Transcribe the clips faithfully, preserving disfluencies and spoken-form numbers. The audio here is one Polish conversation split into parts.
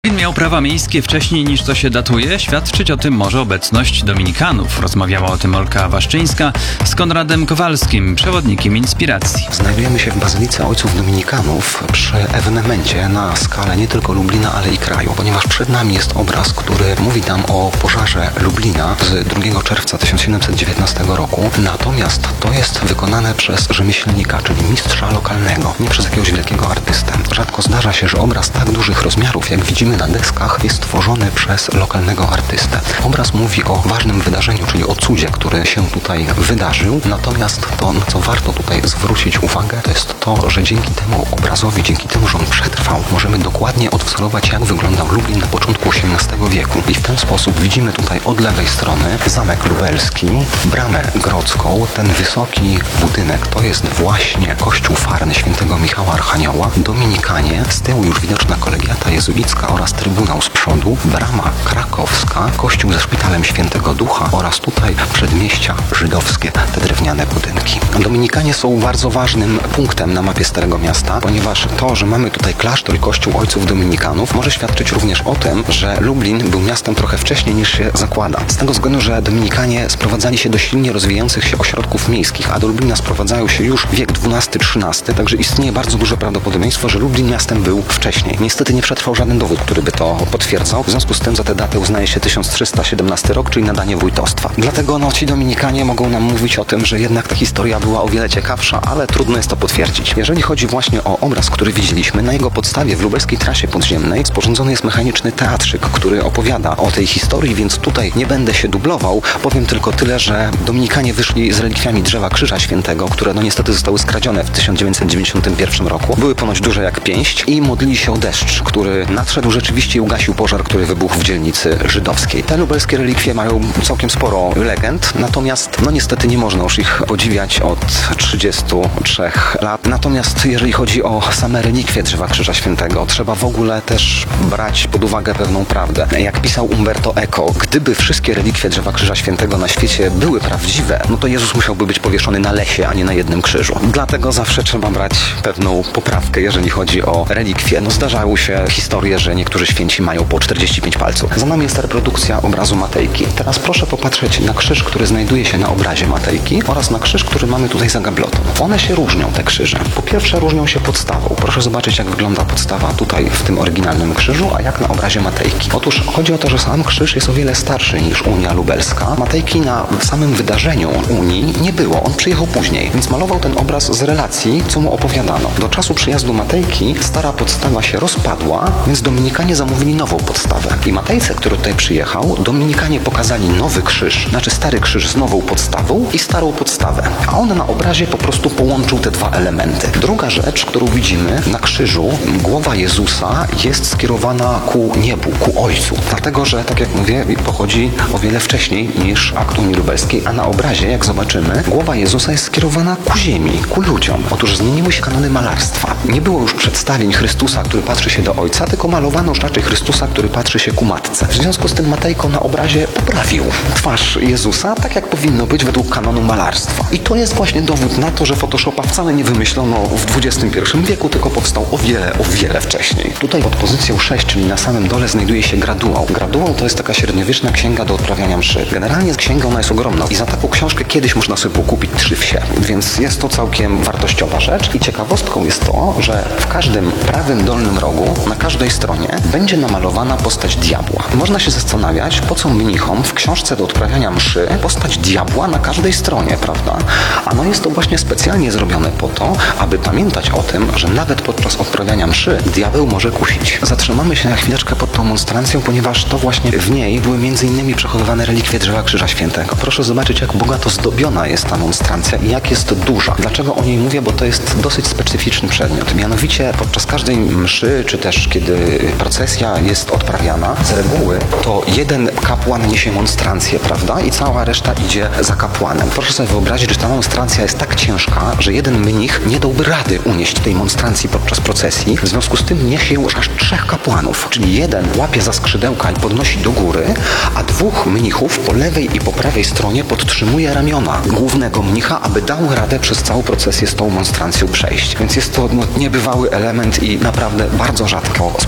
Lublin miał prawa miejskie wcześniej niż to się datuje. Świadczyć o tym może obecność dominikanów. Rozmawiała o tym Olka Waszczyńska z Konradem Kowalskim, przewodnikiem Inspiracji. Znajdujemy się w Bazylice Ojców Dominikanów przy ewenemencie na skalę nie tylko Lublina, ale i kraju, ponieważ przed nami jest obraz, który mówi nam o pożarze Lublina z drugiego czerwca tysiąc siedemset dziewiętnastego roku. Natomiast to jest wykonane przez rzemieślnika, czyli mistrza lokalnego, nie przez jakiegoś wielkiego artystę. Rzadko zdarza się, że obraz tak dużych rozmiarów, jak widzimy na deskach, jest tworzony przez lokalnego artystę. Obraz mówi o ważnym wydarzeniu, czyli o cudzie, który się tutaj wydarzył. Natomiast to, na co warto tutaj zwrócić uwagę, to jest to, że dzięki temu obrazowi, dzięki temu, że on przetrwał, możemy dokładnie odwzorować, jak wyglądał Lublin na początku osiemnastego wieku. I w ten sposób widzimy tutaj od lewej strony zamek lubelski, bramę grodzką. Ten wysoki budynek to jest właśnie kościół farny świętego Michała Archanioła, dominikanie, z tyłu już widoczna kolegiata jezuicka oraz trybunał z przodu, brama krakowska, kościół ze szpitalem Świętego Ducha oraz tutaj przedmieścia żydowskie, te drewniane budynki. Dominikanie są bardzo ważnym punktem na mapie Starego Miasta, ponieważ to, że mamy tutaj klasztor i kościół ojców dominikanów, może świadczyć również o tym, że Lublin był miastem trochę wcześniej niż się zakłada. Z tego względu, że dominikanie sprowadzali się do silnie rozwijających się ośrodków miejskich, a do Lublina sprowadzają się już wiek dwunasty trzynasty, także istnieje bardzo duże prawdopodobieństwo, że Lublin miastem był wcześniej. Niestety nie przetrwał żaden dowód, który by to potwierdzał. W związku z tym za tę datę uznaje się tysiąc trzysta siedemnasty rok, czyli nadanie wójtostwa. Dlatego no, ci dominikanie mogą nam mówić o tym, że jednak ta historia była o wiele ciekawsza, ale trudno jest to potwierdzić. Jeżeli chodzi właśnie o obraz, który widzieliśmy, na jego podstawie w lubelskiej trasie podziemnej sporządzony jest mechaniczny teatrzyk, który opowiada o tej historii, więc tutaj nie będę się dublował. Powiem tylko tyle, że dominikanie wyszli z relikwiami drzewa Krzyża Świętego, które no niestety zostały skradzione w tysiąc dziewięćset dziewięćdziesiątym pierwszym roku. Były ponoć duże jak pięść i modlili się o deszcz, który nadszedł rzeczywiście i ugasił pożar, który wybuchł w dzielnicy żydowskiej. Te lubelskie relikwie mają całkiem sporo legend, natomiast no niestety nie można już ich podziwiać od trzydziestu trzech lat. Natomiast jeżeli chodzi o same relikwie drzewa Krzyża Świętego, trzeba w ogóle też brać pod uwagę pewną prawdę. Jak pisał Umberto Eco, gdyby wszystkie relikwie drzewa Krzyża Świętego na świecie były prawdziwe, no to Jezus musiałby być powieszony na lesie, a nie na jednym krzyżu. Dlatego zawsze trzeba brać pewną poprawkę, jeżeli chodzi o relikwie. No zdarzały się historie, że niektórzy święci mają po czterdzieści pięć palców. Za nami jest reprodukcja obrazu Matejki. Teraz proszę popatrzeć na krzyż, który znajduje się na obrazie Matejki oraz na krzyż, który mamy tutaj za gablotą. One się różnią, te krzyże. Po pierwsze różnią się podstawą. Proszę zobaczyć, jak wygląda podstawa tutaj w tym oryginalnym krzyżu, a jak na obrazie Matejki. Otóż chodzi o to, że sam krzyż jest o wiele starszy niż Unia Lubelska. Matejki na samym wydarzeniu Unii nie było. On przyjechał później, więc malował ten obraz z relacji, co mu opowiadano. Do czasu przyjazdu Matejki stara podstawa się rozpadła, więc dominikanie zamówili nową podstawę. I Matejce, który tutaj przyjechał, dominikanie pokazali nowy krzyż, znaczy stary krzyż z nową podstawą i starą podstawę. A on na obrazie po prostu połączył te dwa elementy. Druga rzecz, którą widzimy na krzyżu, głowa Jezusa jest skierowana ku niebu, ku Ojcu. Dlatego, że tak jak mówię, pochodzi o wiele wcześniej niż akt Unii Lubelskiej, a na obrazie, jak zobaczymy, głowa Jezusa jest skierowana ku ziemi, ku ludziom. Otóż zmieniły się kanony malarstwa. Nie było już przedstawień Chrystusa, który patrzy się do Ojca, tylko malowano już raczej Chrystusa, który patrzy się ku Matce. W związku z tym Matejko na obrazie poprawił twarz Jezusa, tak jak powinno być według kanonu malarstwa. I to jest właśnie dowód na to, że Photoshopa wcale nie wymyślono w dwudziestym pierwszym wieku, tylko powstał o wiele, o wiele wcześniej. Tutaj pod pozycją sześć, czyli na samym dole, znajduje się graduał. Graduał to jest taka średniowieczna księga do odprawiania mszy. Generalnie księga ona jest ogromna i za taką książkę kiedyś można sobie kupić trzy wsie, więc jest to całkiem wartościowa rzecz. I ciekawostką jest to, że w każdym prawym dolnym rogu, na każdej stronie będzie namalowana postać diabła. Można się zastanawiać, po co mnichom w książce do odprawiania mszy postać diabła na każdej stronie, prawda? A no jest to właśnie specjalnie zrobione po to, aby pamiętać o tym, że nawet podczas odprawiania mszy diabeł może kusić. Zatrzymamy się na chwileczkę pod tą monstrancją, ponieważ to właśnie w niej były między innymi przechowywane relikwie drzewa Krzyża Świętego. Proszę zobaczyć, jak bogato zdobiona jest ta monstrancja i jak jest duża. Dlaczego o niej mówię? Bo to jest dosyć specyficzny przedmiot. Mianowicie podczas każdej mszy, czy też kiedy procesja jest odprawiana, z reguły to jeden kapłan niesie monstrancję, prawda? I cała reszta idzie za kapłanem. Proszę sobie wyobrazić, że ta monstrancja jest tak ciężka, że jeden mnich nie dałby rady unieść tej monstrancji podczas procesji. W związku z tym niesie ją aż trzech kapłanów. Czyli jeden łapie za skrzydełka i podnosi do góry, a dwóch mnichów po lewej i po prawej stronie podtrzymuje ramiona głównego mnicha, aby dał radę przez całą procesję z tą monstrancją przejść. Więc jest to no, niebywały element i naprawdę bardzo rzadko spotykany.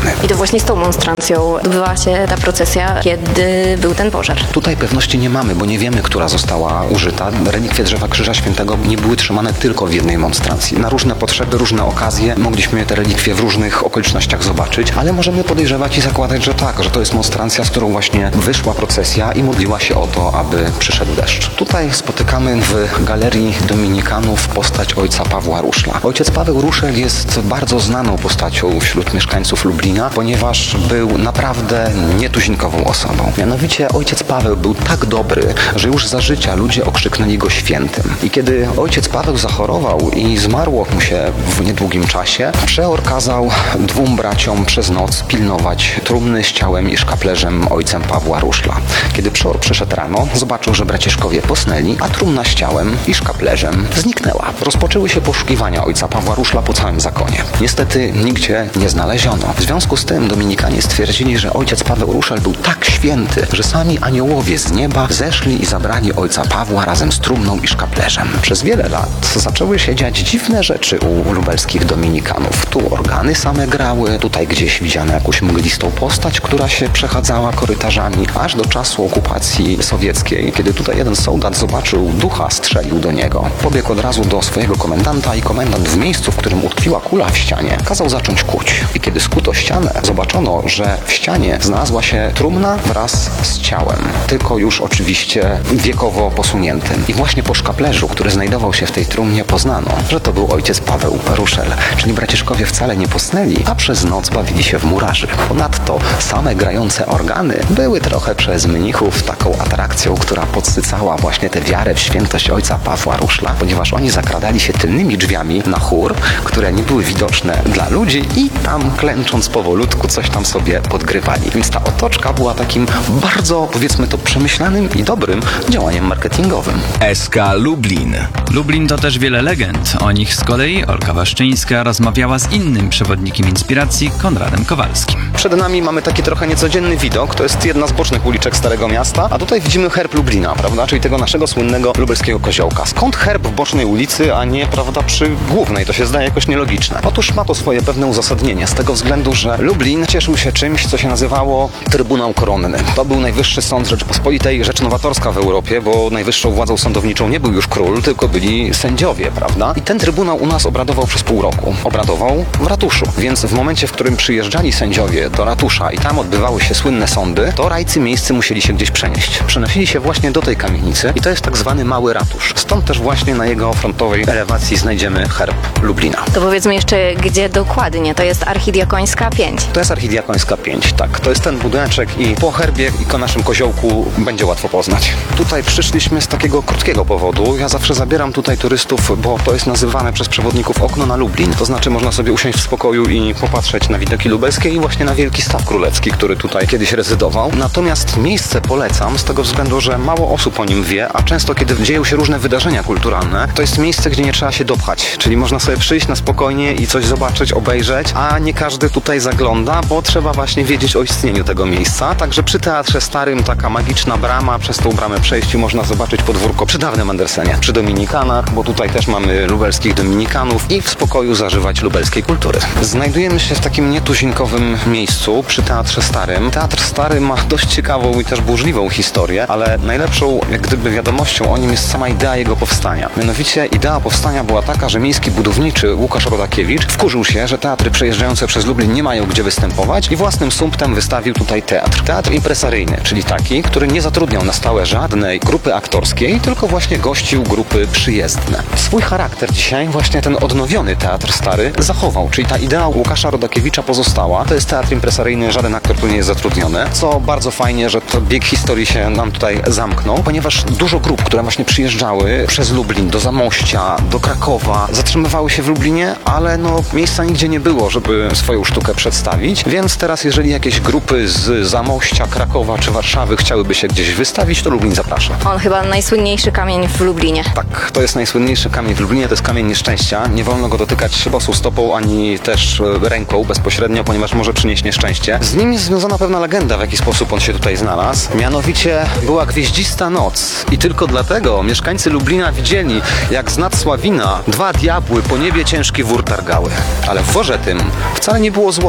organy. I to właśnie z tą monstrancją odbywała się ta procesja, kiedy był ten pożar. Tutaj pewności nie mamy, bo nie wiemy, która została użyta. Relikwie drzewa Krzyża Świętego nie były trzymane tylko w jednej monstrancji. Na różne potrzeby, różne okazje mogliśmy te relikwie w różnych okolicznościach zobaczyć, ale możemy podejrzewać i zakładać, że tak, że to jest monstrancja, z którą właśnie wyszła procesja i modliła się o to, aby przyszedł deszcz. Tutaj spotykamy w Galerii Dominikanów postać ojca Pawła Ruszla. Ojciec Paweł Ruszel jest bardzo znaną postacią wśród mieszkańców Lublina, ponieważ był naprawdę nietuzinkową osobą. Mianowicie ojciec Paweł był tak dobry, że już za życia ludzie okrzyknęli go świętym. I kiedy ojciec Paweł zachorował i zmarło mu się w niedługim czasie, przeor kazał dwóm braciom przez noc pilnować trumny z ciałem i szkaplerzem ojcem Pawła Ruszla. Kiedy przeor przyszedł rano, zobaczył, że braciszkowie posnęli, a trumna z ciałem i szkaplerzem zniknęła. Rozpoczęły się poszukiwania ojca Pawła Ruszla po całym zakonie. Niestety nigdzie nie znaleziono. W związku z tym Dominikanie stwierdzili, że ojciec Paweł Ruszel był tak święty, że sami aniołowie z nieba zeszli i zabrali ojca Pawła razem z trumną i szkaplerzem. Przez wiele lat zaczęły się dziać dziwne rzeczy u lubelskich dominikanów. Tu organy same grały, tutaj gdzieś widziano jakąś mglistą postać, która się przechadzała korytarzami, aż do czasu okupacji sowieckiej, kiedy tutaj jeden soldat zobaczył ducha, strzelił do niego. Pobiegł od razu do swojego komendanta i komendant w miejscu, w którym utkwiła kula w ścianie, kazał zacząć kuć. I kiedy skuto ścianę, zobaczono, że w ścianie znalazła się trumna wraz z ciałem, tylko już oczywiście wiekowo posuniętym. I właśnie po szkaplerzu, który znajdował się w tej trumnie, poznano, że to był ojciec Paweł Ruszel, czyli braciszkowie wcale nie posnęli, a przez noc bawili się w murarzy. Ponadto same grające organy były trochę przez mnichów taką atrakcją, która podsycała właśnie tę wiarę w świętość ojca Pawła Ruszla, ponieważ oni zakradali się tylnymi drzwiami na chór, które nie były widoczne dla ludzi i tam klęcząc powolutku coś tam sobie podgrywali. Więc ta otoczka była takim bardzo, powiedzmy to, przemyślanym i dobrym działaniem marketingowym. S K Lublin. Lublin to też wiele legend. O nich z kolei Olka Waszczyńska rozmawiała z innym przewodnikiem inspiracji, Konradem Kowalskim. Przed nami mamy taki trochę niecodzienny widok. To jest jedna z bocznych uliczek Starego Miasta, a tutaj widzimy herb Lublina, prawda? Czyli tego naszego słynnego lubelskiego koziołka. Skąd herb w bocznej ulicy, a nie, prawda, przy głównej? To się zdaje jakoś nielogiczne. Otóż ma to swoje pewne uzasadnienie z tego względu, że Lublin cieszył się czymś, co się nazywało Trybunał Koronny. To był najwyższy sąd Rzeczypospolitej, rzecz nowatorska w Europie, bo najwyższą władzą sądowniczą nie był już król, tylko byli sędziowie, prawda? I ten trybunał u nas obradował przez pół roku. Obradował w ratuszu, więc w momencie, w którym przyjeżdżali sędziowie do ratusza i tam odbywały się słynne sądy, to rajcy miejscy musieli się gdzieś przenieść. Przenosili się właśnie do tej kamienicy i to jest tak zwany Mały Ratusz. Stąd też właśnie na jego frontowej elewacji znajdziemy herb Lublina. To powiedzmy jeszcze, gdzie dokładnie? To jest Archidiakońska pięć. To jest Archidiakońska pięć, tak. To jest ten budyneczek i po herbie i po naszym koziołku będzie łatwo poznać. Tutaj przyszliśmy z takiego krótkiego powodu. Ja zawsze zabieram tutaj turystów, bo to jest nazywane przez przewodników okno na Lublin. To znaczy można sobie usiąść w spokoju i popatrzeć na widoki lubelskie i właśnie na Wielki Staw Królewski, który tutaj kiedyś rezydował. Natomiast miejsce polecam z tego względu, że mało osób o nim wie, a często kiedy dzieją się różne wydarzenia kulturalne, to jest miejsce, gdzie nie trzeba się dopchać. Czyli można sobie przyjść na spokojnie i coś zobaczyć, obejrzeć, a nie każdy tutaj zagląda, bo trzeba właśnie wiedzieć o istnieniu tego miejsca. Także przy Teatrze Starym taka magiczna brama, przez tą bramę przejściu można zobaczyć podwórko przy dawnym Andersenie, przy Dominikanach, bo tutaj też mamy lubelskich dominikanów i w spokoju zażywać lubelskiej kultury. Znajdujemy się w takim nietuzinkowym miejscu przy Teatrze Starym. Teatr Stary ma dość ciekawą i też burzliwą historię, ale najlepszą jak gdyby wiadomością o nim jest sama idea jego powstania. Mianowicie idea powstania była taka, że miejski budowniczy Łukasz Rodakiewicz wkurzył się, że teatry przejeżdżające przez Lublin nie mają gdzie występować i własnym sumptem wystawił tutaj teatr. Teatr impresaryjny, czyli taki, który nie zatrudniał na stałe żadnej grupy aktorskiej, tylko właśnie gościł grupy przyjezdne. Swój charakter dzisiaj właśnie ten odnowiony Teatr Stary zachował, czyli ta idea Łukasza Rodakiewicza pozostała. To jest teatr impresaryjny, żaden aktor tu nie jest zatrudniony, co bardzo fajnie, że to bieg historii się nam tutaj zamknął, ponieważ dużo grup, które właśnie przyjeżdżały przez Lublin do Zamościa, do Krakowa, zatrzymywały się w Lublinie, ale no miejsca nigdzie nie było, żeby swoją sztukę przedstawić, więc teraz jeżeli jakieś grupy z Zamościa, Krakowa czy Warszawy chciałyby się gdzieś wystawić, to Lublin zaprasza. On chyba najsłynniejszy kamień w Lublinie. Tak, to jest najsłynniejszy kamień w Lublinie, to jest kamień nieszczęścia. Nie wolno go dotykać bosą stopą, ani też ręką bezpośrednio, ponieważ może przynieść nieszczęście. Z nim jest związana pewna legenda, w jaki sposób on się tutaj znalazł. Mianowicie była gwieździsta noc i tylko dlatego mieszkańcy Lublina widzieli, jak z nad Sławina dwa diabły po niebie ciężki wór targały. Ale w worze tym wcale nie było złota.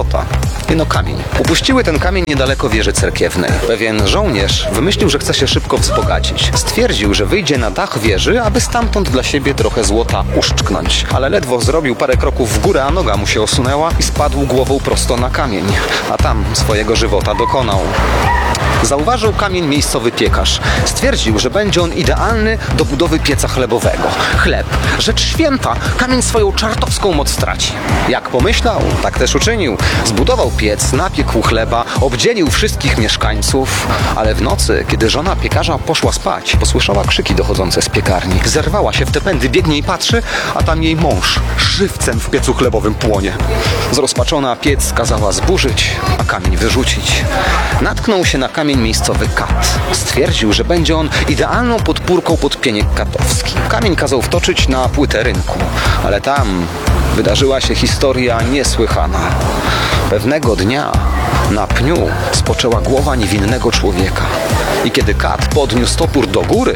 żywota. Jeno kamień. Upuściły ten kamień niedaleko wieży cerkiewnej. Pewien żołnierz wymyślił, że chce się szybko wzbogacić. Stwierdził, że wyjdzie na dach wieży, aby stamtąd dla siebie trochę złota uszczknąć. Ale ledwo zrobił parę kroków w górę, a noga mu się osunęła i spadł głową prosto na kamień. A tam swojego żywota dokonał. Zauważył kamień miejscowy piekarz. Stwierdził, że będzie on idealny do budowy pieca chlebowego. Chleb, rzecz święta, kamień swoją czartowską moc traci. Jak pomyślał, tak też uczynił. Zbudował piec, napiekł chleba, obdzielił wszystkich mieszkańców, ale w nocy, kiedy żona piekarza poszła spać, posłyszała krzyki dochodzące z piekarni. Zerwała się w te pędy, biegnie i patrzy, a tam jej mąż żywcem w piecu chlebowym płonie. Zrozpaczona piec kazała zburzyć, a kamień wyrzucić. Natknął się na kamień miejscowy kat. Stwierdził, że będzie on idealną podpórką pod pieniek katowski. Kamień kazał wtoczyć na płytę rynku, ale tam wydarzyła się historia niesłychana. Pewnego dnia na pniu spoczęła głowa niewinnego człowieka. I kiedy kat podniósł topór do góry,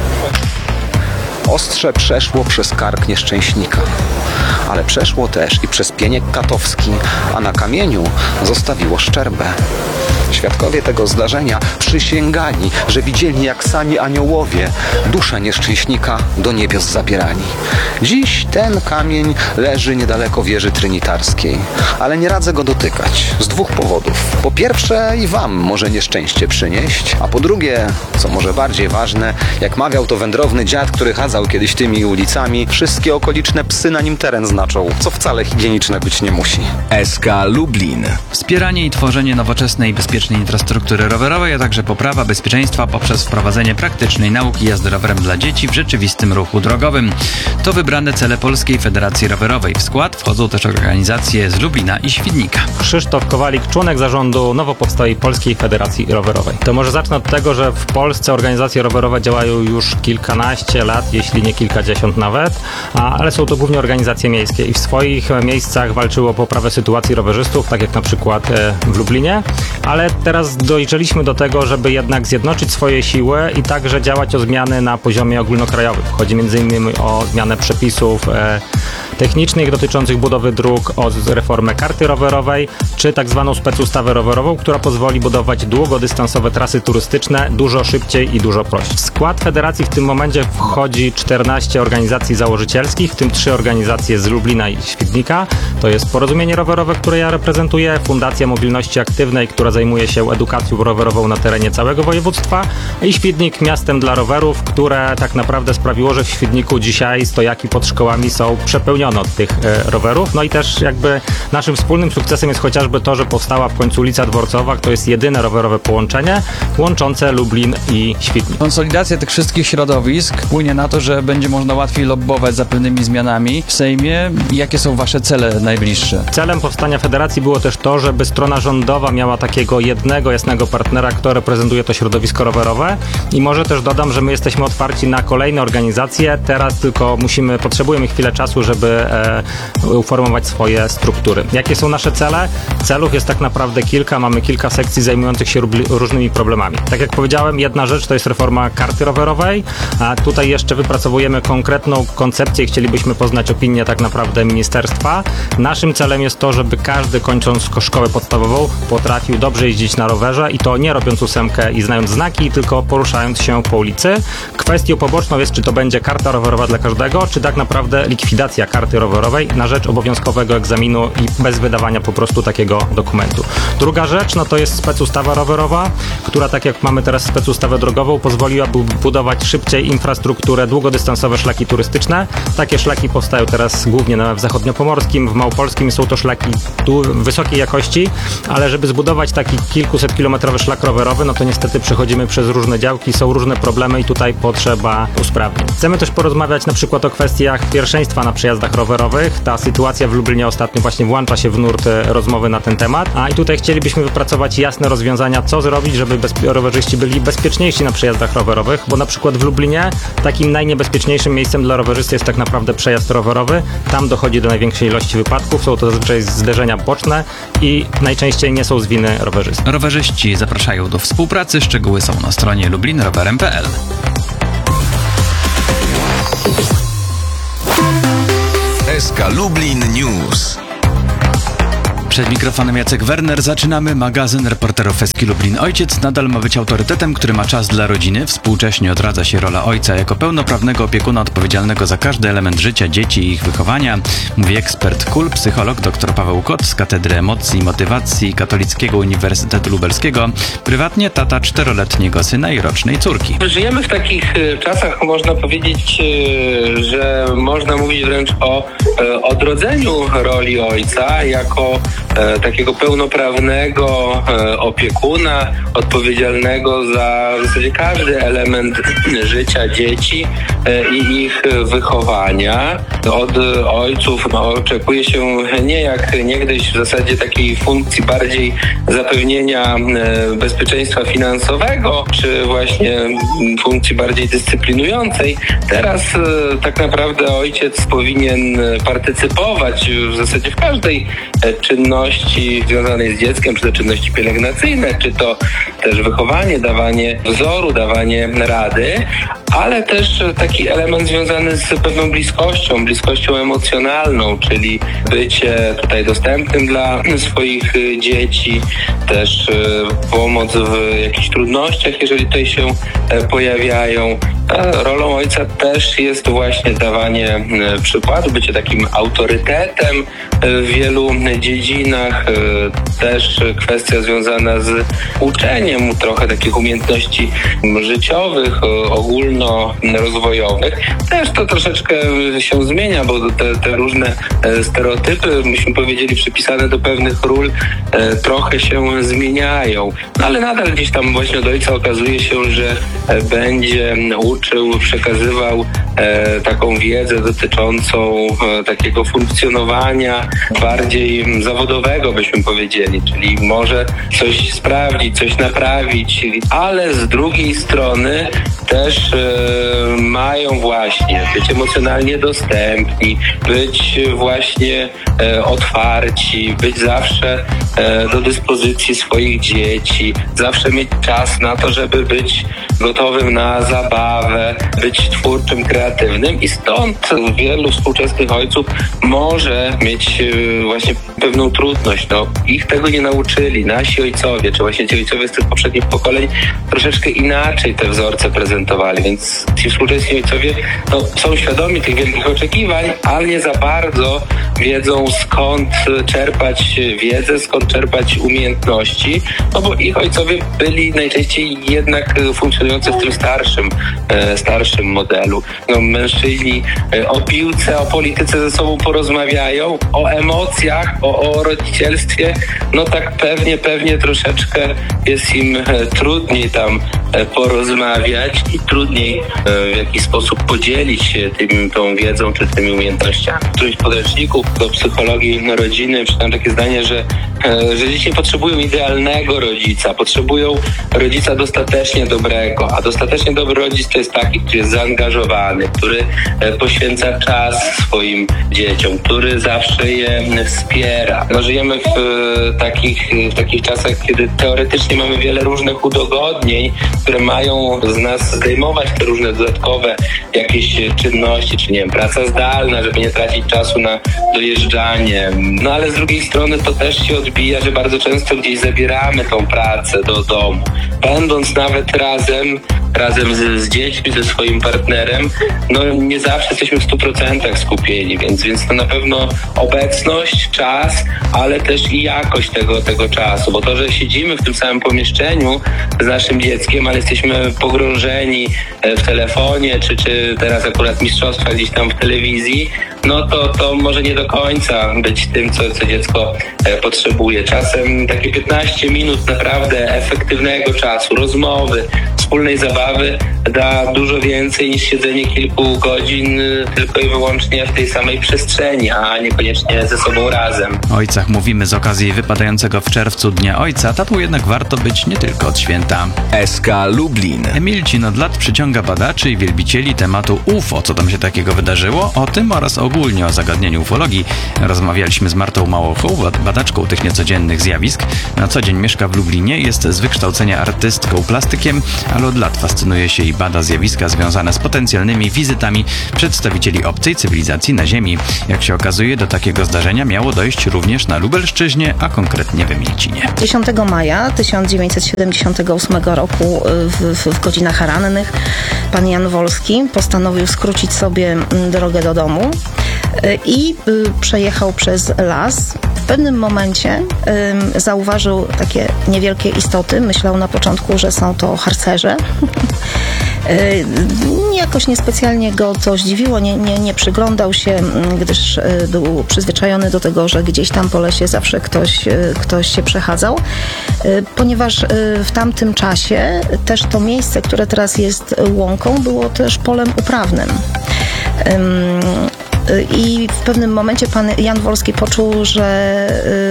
ostrze przeszło przez kark nieszczęśnika. Ale przeszło też i przez pieniek katowski, a na kamieniu zostawiło szczerbę. Świadkowie tego zdarzenia przysięgali, że widzieli, jak sami aniołowie duszę nieszczęśnika do niebios zabierali. Dziś ten kamień leży niedaleko wieży trinitarskiej, ale nie radzę go dotykać z dwóch powodów. Po pierwsze, i wam może nieszczęście przynieść, a po drugie, co może bardziej ważne, jak mawiał to wędrowny dziad, który chadzał kiedyś tymi ulicami, wszystkie okoliczne psy na nim teren znaczą, co wcale higieniczne być nie musi. S K Lublin. Wspieranie i tworzenie nowoczesnej i bezpiecznej infrastruktury rowerowej, a także poprawa bezpieczeństwa poprzez wprowadzenie praktycznej nauki jazdy rowerem dla dzieci w rzeczywistym ruchu drogowym. To wybrane cele Polskiej Federacji Rowerowej. W skład wchodzą też organizacje z Lublina i Świdnika. Krzysztof Kowalik, członek zarządu nowo powstałej Polskiej Federacji Rowerowej. To może zacznę od tego, że w Polsce organizacje rowerowe działają już kilkanaście lat, jeśli nie kilkadziesiąt nawet, ale są to głównie organizacje miejskie i w swoich miejscach walczyły o poprawę sytuacji rowerzystów, tak jak na przykład w Lublinie, ale teraz dojrzeliśmy do tego, żeby jednak zjednoczyć swoje siły i także działać o zmiany na poziomie ogólnokrajowym. Chodzi między innymi o zmianę przepisów e, technicznych dotyczących budowy dróg, o reformę karty rowerowej, czy tak zwaną specustawę rowerową, która pozwoli budować długodystansowe trasy turystyczne dużo szybciej i dużo prościej. W skład federacji w tym momencie wchodzi czternaście organizacji założycielskich, w tym trzy organizacje z Lublina i Świdnika. To jest Porozumienie Rowerowe, które ja reprezentuję, Fundacja Mobilności Aktywnej, która zajmuje się edukacją rowerową na terenie całego województwa, i Świdnik Miastem dla Rowerów, które tak naprawdę sprawiło, że w Świdniku dzisiaj stojaki pod szkołami są przepełnione od tych e, rowerów. No i też jakby naszym wspólnym sukcesem jest chociażby to, że powstała w końcu ulica Dworcowa, to jest jedyne rowerowe połączenie łączące Lublin i Świdnik. Konsolidacja tych wszystkich środowisk wpłynie na to, że będzie można łatwiej lobbować za pewnymi zmianami w Sejmie. Jakie są wasze cele najbliższe? Celem powstania federacji było też to, żeby strona rządowa miała takiego jednego, jasnego partnera, kto reprezentuje to środowisko rowerowe, i może też dodam, że my jesteśmy otwarci na kolejne organizacje, teraz tylko musimy, potrzebujemy chwilę czasu, żeby e, uformować swoje struktury. Jakie są nasze cele? Celów jest tak naprawdę kilka, mamy kilka sekcji zajmujących się rubli, różnymi problemami. Tak jak powiedziałem, jedna rzecz to jest reforma karty rowerowej, a tutaj jeszcze wypracowujemy konkretną koncepcję i chcielibyśmy poznać opinię tak naprawdę ministerstwa. Naszym celem jest to, żeby każdy, kończąc szkołę podstawową, potrafił dobrze jeździć na rowerze, i to nie robiąc ósemkę i znając znaki, tylko poruszając się po ulicy. Kwestią poboczną jest, czy to będzie karta rowerowa dla każdego, czy tak naprawdę likwidacja karty rowerowej na rzecz obowiązkowego egzaminu i bez wydawania po prostu takiego dokumentu. Druga rzecz, no to jest specustawa rowerowa, która tak jak mamy teraz specustawę drogową, pozwoliłaby budować szybciej infrastrukturę, długodystansowe szlaki turystyczne. Takie szlaki powstają teraz głównie na w zachodniopomorskim, w małopolskim, są to szlaki tu wysokiej jakości, ale żeby zbudować taki kilkusetkilometrowy szlak rowerowy, no to niestety przechodzimy przez różne działki, są różne problemy i tutaj potrzeba usprawnień. Chcemy też porozmawiać na przykład o kwestiach pierwszeństwa na przejazdach rowerowych. Ta sytuacja w Lublinie ostatnio właśnie włącza się w nurt rozmowy na ten temat, a i tutaj chcielibyśmy wypracować jasne rozwiązania, co zrobić, żeby bezpie- rowerzyści byli bezpieczniejsi na przejazdach rowerowych, bo na przykład w Lublinie takim najniebezpieczniejszym miejscem dla rowerzysty jest tak naprawdę przejazd rowerowy. Tam dochodzi do największej ilości wypadków, są to zazwyczaj zderzenia boczne i najczęściej nie są z winy rowerzysty. Rowerzyści zapraszają do współpracy. Szczegóły są na stronie lublin rowerem kropka p l. S K Lublin News. Przed mikrofonem Jacek Werner. Zaczynamy magazyn reporterów Eski Lublin. Ojciec nadal ma być autorytetem, który ma czas dla rodziny. Współcześnie odradza się rola ojca jako pełnoprawnego opiekuna odpowiedzialnego za każdy element życia dzieci i ich wychowania. Mówi ekspert K U L, psycholog dr Paweł Kot z Katedry Emocji i Motywacji Katolickiego Uniwersytetu Lubelskiego. Prywatnie tata czteroletniego syna i rocznej córki. Żyjemy w takich czasach, można powiedzieć, że można mówić wręcz o odrodzeniu roli ojca jako takiego pełnoprawnego opiekuna, odpowiedzialnego za w zasadzie każdy element życia dzieci i ich wychowania. Od ojców no, oczekuje się nie jak niegdyś w zasadzie takiej funkcji bardziej zapewnienia bezpieczeństwa finansowego, czy właśnie funkcji bardziej dyscyplinującej. Teraz tak naprawdę ojciec powinien partycypować w zasadzie w każdej czynności związanej z dzieckiem, czy to czynności pielęgnacyjne, czy to też wychowanie, dawanie wzoru, dawanie rady, ale też taki element związany z pewną bliskością, bliskością emocjonalną, czyli bycie tutaj dostępnym dla swoich dzieci, też pomoc w jakichś trudnościach, jeżeli tutaj się pojawiają. Rolą ojca też jest właśnie dawanie przykładu, bycie takim autorytetem w wielu dziedzinach. Też kwestia związana z uczeniem trochę takich umiejętności życiowych, ogólnorozwojowych. Też to troszeczkę się zmienia, bo te, te różne stereotypy, myśmy powiedzieli, przypisane do pewnych ról, trochę się zmieniają. Ale nadal gdzieś tam właśnie od ojca okazuje się, że będzie uczył, przekazywał e, taką wiedzę dotyczącą e, takiego funkcjonowania bardziej zawodowego, byśmy powiedzieli, czyli może coś sprawdzić, coś naprawić, ale z drugiej strony też e, mają właśnie być emocjonalnie dostępni, być właśnie e, otwarci, być zawsze e, do dyspozycji swoich dzieci, zawsze mieć czas na to, żeby być gotowym na zabawę, być twórczym, kreatywnym i stąd wielu współczesnych ojców może mieć właśnie pewną trudność. No, ich tego nie nauczyli. Nasi ojcowie, czy właśnie ci ojcowie z tych poprzednich pokoleń troszeczkę inaczej te wzorce prezentowali, więc ci współczesni ojcowie no, są świadomi tych wielkich oczekiwań, ale nie za bardzo wiedzą, skąd czerpać wiedzę, skąd czerpać umiejętności, no bo ich ojcowie byli najczęściej jednak funkcjonujący w tym starszym, e, starszym modelu. No, mężczyźni e, o piłce, o polityce ze sobą porozmawiają, o emocjach, o, o rodzicielstwie, no tak pewnie, pewnie troszeczkę jest im e, trudniej tam e, porozmawiać i trudniej e, w jakiś sposób podzielić się tym, tą wiedzą czy tymi umiejętnościami. W którymś podręczników do psychologii rodziny przeczytałem takie zdanie, że, e, że dzieci nie potrzebują idealnego rodzica, potrzebują rodzica dostatecznie dobrego, a dostatecznie dobry rodzic to jest taki, który jest zaangażowany, który e, poświęca czas swoim dzieciom, który zawsze je wspiera. No, żyjemy w e, takich, w takich czasach, kiedy teoretycznie mamy wiele różnych udogodnień, które mają z nas zdejmować te różne dodatkowe jakieś czynności, czy nie wiem, praca zdalna, żeby nie tracić czasu na dojeżdżanie. No ale z drugiej strony to też się odbija, że bardzo często gdzieś zabieramy tą pracę do domu. Będąc nawet razem, razem z, z dziećmi, ze swoim partnerem, no nie zawsze jesteśmy w stu procentach skupieni, więc, więc to na pewno obecność, czas, ale też i jakość tego, tego czasu, bo to, że siedzimy w tym samym pomieszczeniu z naszym dzieckiem, ale jesteśmy pogrążeni w telefonie, czy, czy teraz akurat mistrzostwa gdzieś tam w telewizji, no to, to może nie do końca być tym, co, co dziecko e, potrzebuje. Czasem takie piętnaście minut naprawdę efektywnego czasu, rozmowy, wspólnej zabawy da dużo więcej niż siedzenie kilku godzin tylko i wyłącznie w tej samej przestrzeni, a niekoniecznie ze sobą razem. O ojcach mówimy z okazji wypadającego w czerwcu Dnia Ojca, tatą jednak warto być nie tylko od święta. S K Lublin. Emilcin od lat przyciąga badaczy i wielbicieli tematu U F O. Co tam się takiego wydarzyło? O tym oraz ogólnie o zagadnieniu ufologii rozmawialiśmy z Martą Małochą, badaczką tych niecodziennych zjawisk. Na co dzień mieszka w Lublinie, jest z wykształcenia artystką, plastykiem, ale od lat fascynuje się i bada zjawiska związane z potencjalnymi wizytami przedstawicieli obcej cywilizacji na Ziemi. Jak się okazuje, do takiego zdarzenia miało dojść również na Lubelszczyźnie, a konkretnie w Emilcinie. dziesiątego maja tysiąc dziewięćset siedemdziesiątego ósmego roku w, w, w godzinach rannych pan Jan Wolski postanowił skrócić sobie drogę do domu i przejechał przez las. W pewnym momencie y, zauważył takie niewielkie istoty. Myślał na początku, że są to harcerze. y, jakoś niespecjalnie go to zdziwiło, nie, nie, nie przyglądał się, gdyż y, był przyzwyczajony do tego, że gdzieś tam po lesie zawsze ktoś, y, ktoś się przechadzał. Y, ponieważ y, w tamtym czasie też to miejsce, które teraz jest łąką, było też polem uprawnym. Y, I w pewnym momencie pan Jan Wolski poczuł, że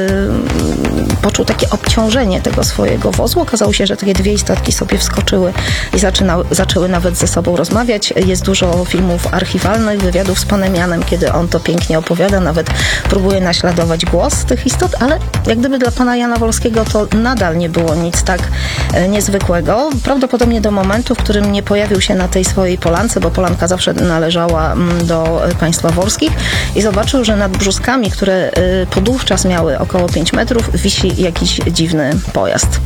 y, poczuł takie obciążenie tego swojego wozu. Okazało się, że takie dwie istotki sobie wskoczyły i zaczynały, zaczęły nawet ze sobą rozmawiać. Jest dużo filmów archiwalnych, wywiadów z panem Janem, kiedy on to pięknie opowiada, nawet próbuje naśladować głos tych istot, ale jak gdyby dla pana Jana Wolskiego to nadal nie było nic tak e, niezwykłego. Prawdopodobnie do momentu, w którym nie pojawił się na tej swojej polance, bo polanka zawsze należała m, do państwa Wolskiego, i zobaczył, że nad brzuskami, które y, podówczas miały około pięć metrów, wisi jakiś dziwny pojazd.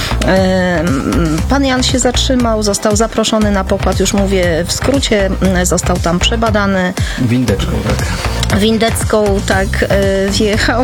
Y, pan Jan się zatrzymał, został zaproszony na pokład, już mówię w skrócie, y, został tam przebadany. Windeczką, tak. Windecką, tak, y, wjechał.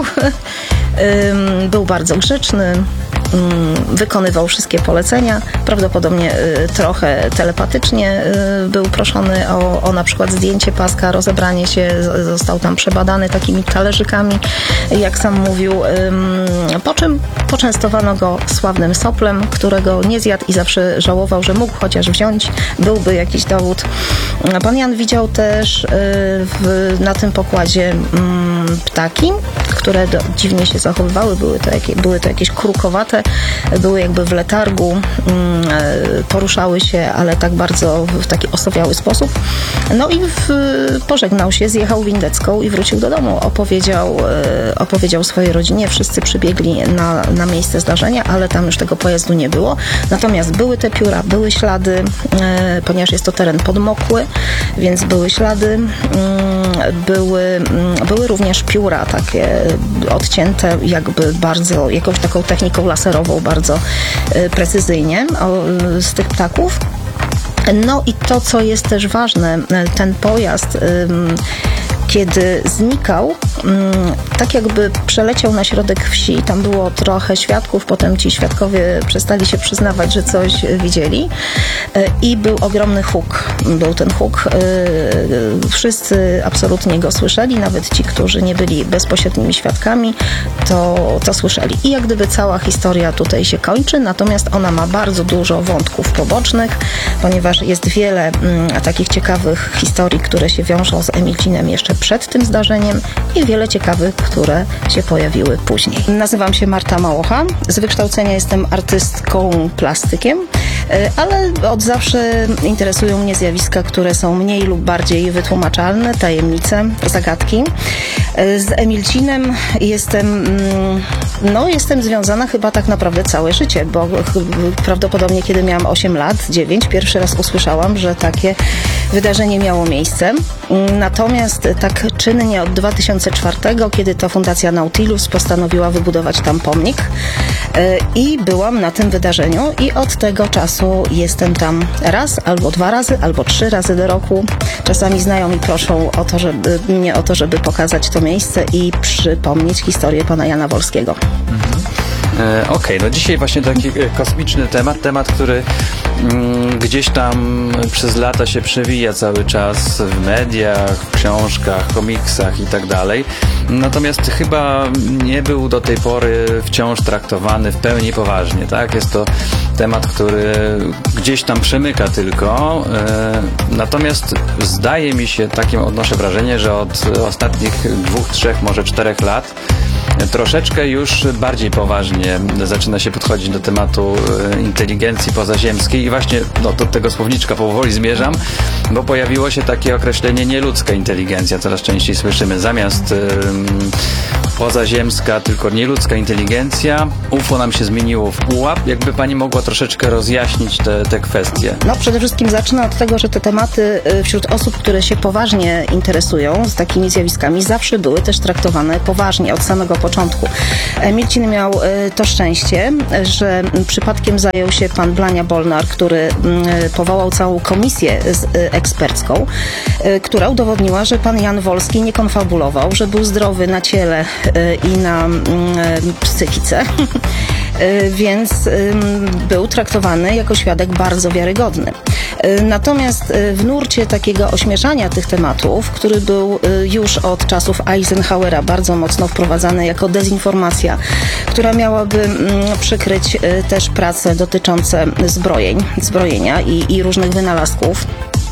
y, był bardzo grzeczny. Wykonywał wszystkie polecenia, prawdopodobnie y, trochę telepatycznie y, był proszony o, o na przykład zdjęcie paska, rozebranie się, z, został tam przebadany takimi talerzykami, jak sam mówił, y, po czym poczęstowano go sławnym soplem, którego nie zjadł i zawsze żałował, że mógł chociaż wziąć, byłby jakiś dowód. Pan Jan widział też y, w, na tym pokładzie y, ptaki, które do, dziwnie się zachowywały, były to, jakie, były to jakieś krukowate, były jakby w letargu, poruszały się, ale tak bardzo w taki osowiały sposób. No i w, pożegnał się, zjechał Windecką i wrócił do domu. Opowiedział, opowiedział swojej rodzinie, wszyscy przybiegli na, na miejsce zdarzenia, ale tam już tego pojazdu nie było. Natomiast były te pióra, były ślady, ponieważ jest to teren podmokły, więc były ślady, były, były również pióra takie odcięte jakby bardzo, jakąś taką techniką laserową, bardzo precyzyjnie z tych ptaków. No i to, co jest też ważne, ten pojazd, kiedy znikał, tak jakby przeleciał na środek wsi, tam było trochę świadków, potem ci świadkowie przestali się przyznawać, że coś widzieli i był ogromny huk. Był ten huk, wszyscy absolutnie go słyszeli, nawet ci, którzy nie byli bezpośrednimi świadkami, to, to słyszeli. I jak gdyby cała historia tutaj się kończy, natomiast ona ma bardzo dużo wątków pobocznych, ponieważ jest wiele m, takich ciekawych historii, które się wiążą z Emilcinem jeszcze przed tym zdarzeniem i wiele ciekawych, które się pojawiły później. Nazywam się Marta Małocha. Z wykształcenia jestem artystką plastykiem, ale od zawsze interesują mnie zjawiska, które są mniej lub bardziej wytłumaczalne, tajemnice, zagadki. Z Emilcinem jestem, no, jestem związana chyba tak naprawdę całe życie, bo prawdopodobnie kiedy miałam osiem lat, dziewięć, pierwszy raz usłyszałam, że takie wydarzenie miało miejsce. Natomiast tak czynnie od dwa tysiące czwartego, kiedy to Fundacja Nautilus postanowiła wybudować tam pomnik i byłam na tym wydarzeniu i od tego czasu jestem tam raz, albo dwa razy, albo trzy razy do roku. Czasami znajomi proszą o to, żeby, mnie o to, żeby pokazać to miejsce i przypomnieć historię pana Jana Wolskiego. Mhm. E, Okej, okay, no dzisiaj właśnie taki kosmiczny temat, temat, który mm, gdzieś tam przez lata się przewija cały czas w mediach, w książkach, komiksach i tak dalej. Natomiast chyba nie był do tej pory wciąż traktowany w pełni poważnie, tak? Jest to temat, który gdzieś tam przemyka tylko. E, natomiast zdaje mi się, takim odnoszę wrażenie, że od ostatnich dwóch, trzech, może czterech lat troszeczkę już bardziej poważnie zaczyna się podchodzić do tematu inteligencji pozaziemskiej i właśnie no, do tego słowniczka powoli zmierzam, bo pojawiło się takie określenie nieludzka inteligencja. Coraz częściej słyszymy zamiast pozaziemska, tylko nieludzka inteligencja. U F O nam się zmieniło w pułap. Jakby pani mogła troszeczkę rozjaśnić te, te kwestie? No przede wszystkim zacznę od tego, że te tematy y, wśród osób, które się poważnie interesują z takimi zjawiskami, zawsze były też traktowane poważnie od samego początku. Milcin miał y, to szczęście, że przypadkiem zajął się pan Blania Bolnar, który y, powołał całą komisję z, y, ekspercką, y, która udowodniła, że pan Jan Wolski nie konfabulował, że był zdrowy na ciele y, i na y, psychice. Więc był traktowany jako świadek bardzo wiarygodny. Natomiast w nurcie takiego ośmieszania tych tematów, który był już od czasów Eisenhowera bardzo mocno wprowadzany jako dezinformacja, która miałaby przykryć też prace dotyczące zbrojeń, zbrojenia i, i różnych wynalazków,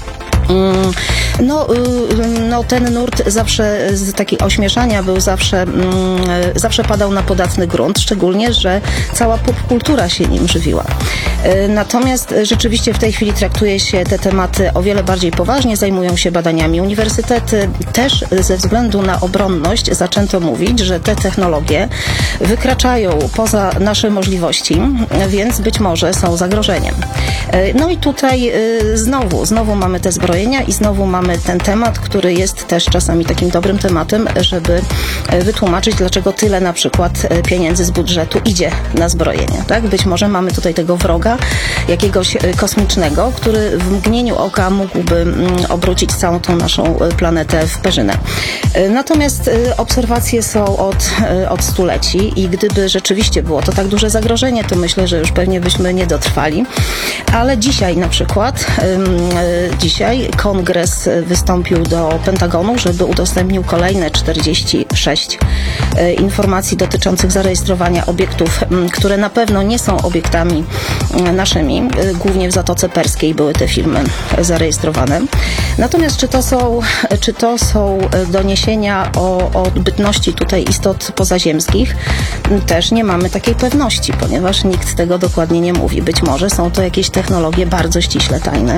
No, no ten nurt zawsze z takiego ośmieszania był zawsze, zawsze padał na podatny grunt, szczególnie, że cała popkultura się nim żywiła. Natomiast rzeczywiście w tej chwili traktuje się te tematy o wiele bardziej poważnie, zajmują się badaniami uniwersytety. Też ze względu na obronność zaczęto mówić, że te technologie wykraczają poza nasze możliwości, więc być może są zagrożeniem. No i tutaj znowu, znowu mamy te zbrojenia i znowu mamy ten temat, który jest też czasami takim dobrym tematem, żeby wytłumaczyć, dlaczego tyle na przykład pieniędzy z budżetu idzie na zbrojenie. Tak? Być może mamy tutaj tego wroga jakiegoś kosmicznego, który w mgnieniu oka mógłby obrócić całą tą naszą planetę w perzynę. Natomiast obserwacje są od, od stuleci i gdyby rzeczywiście było to tak duże zagrożenie, to myślę, że już pewnie byśmy nie dotrwali. Ale dzisiaj na przykład, dzisiaj Kongres wystąpił do Pentagonu, żeby udostępnił kolejne czterdzieści sześć informacji dotyczących zarejestrowania obiektów, które na pewno nie są obiektami naszymi. Głównie w Zatoce Perskiej były te filmy zarejestrowane. Natomiast czy to są, czy to są doniesienia o, o bytności tutaj istot pozaziemskich? Też nie mamy takiej pewności, ponieważ nikt tego dokładnie nie mówi. Być może są to jakieś technologie bardzo ściśle tajne,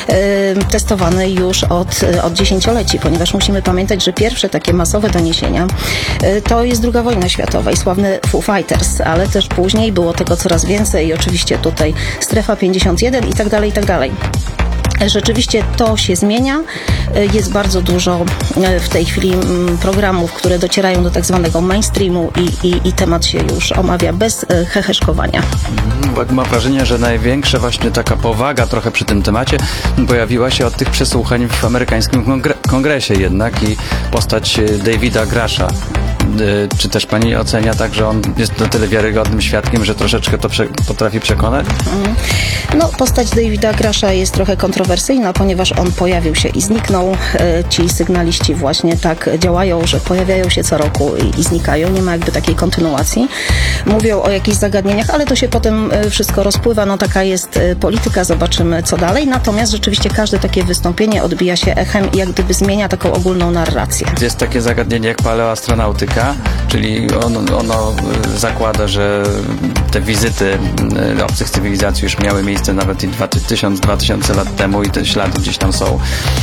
testowane już od, od dziesięcioleci, ponieważ musimy pamiętać, że pierwsze takie masowe doniesienia to jest druga wojna światowa i sławne Foo Fighters, ale też później było tego coraz więcej i oczywiście tutaj Strefa pięćdziesiąt jeden i tak dalej, i tak dalej. Rzeczywiście to się zmienia. Jest bardzo dużo w tej chwili programów, które docierają do tak zwanego mainstreamu i, i, i temat się już omawia bez heheszkowania. Mam wrażenie, że największa właśnie taka powaga trochę przy tym temacie pojawiła się od tych przesłuchań w amerykańskim kongre- kongresie jednak i postać Davida Grasha. Czy też pani ocenia tak, że on jest na tyle wiarygodnym świadkiem, że troszeczkę to prze- potrafi przekonać? No, postać Davida Grasha jest trochę kontrowersyjna, ponieważ on pojawił się i zniknął. Ci sygnaliści właśnie tak działają, że pojawiają się co roku i, i znikają. Nie ma jakby takiej kontynuacji. Mówią o jakichś zagadnieniach, ale to się potem wszystko rozpływa. No taka jest polityka, zobaczymy co dalej. Natomiast rzeczywiście każde takie wystąpienie odbija się echem i jak gdyby zmienia taką ogólną narrację. Jest takie zagadnienie jak paleoastronautyka, czyli on, ono zakłada, że te wizyty obcych cywilizacji już miały miejsce nawet i tysiąc, dwa tysiące lat temu i te ślady gdzieś tam są.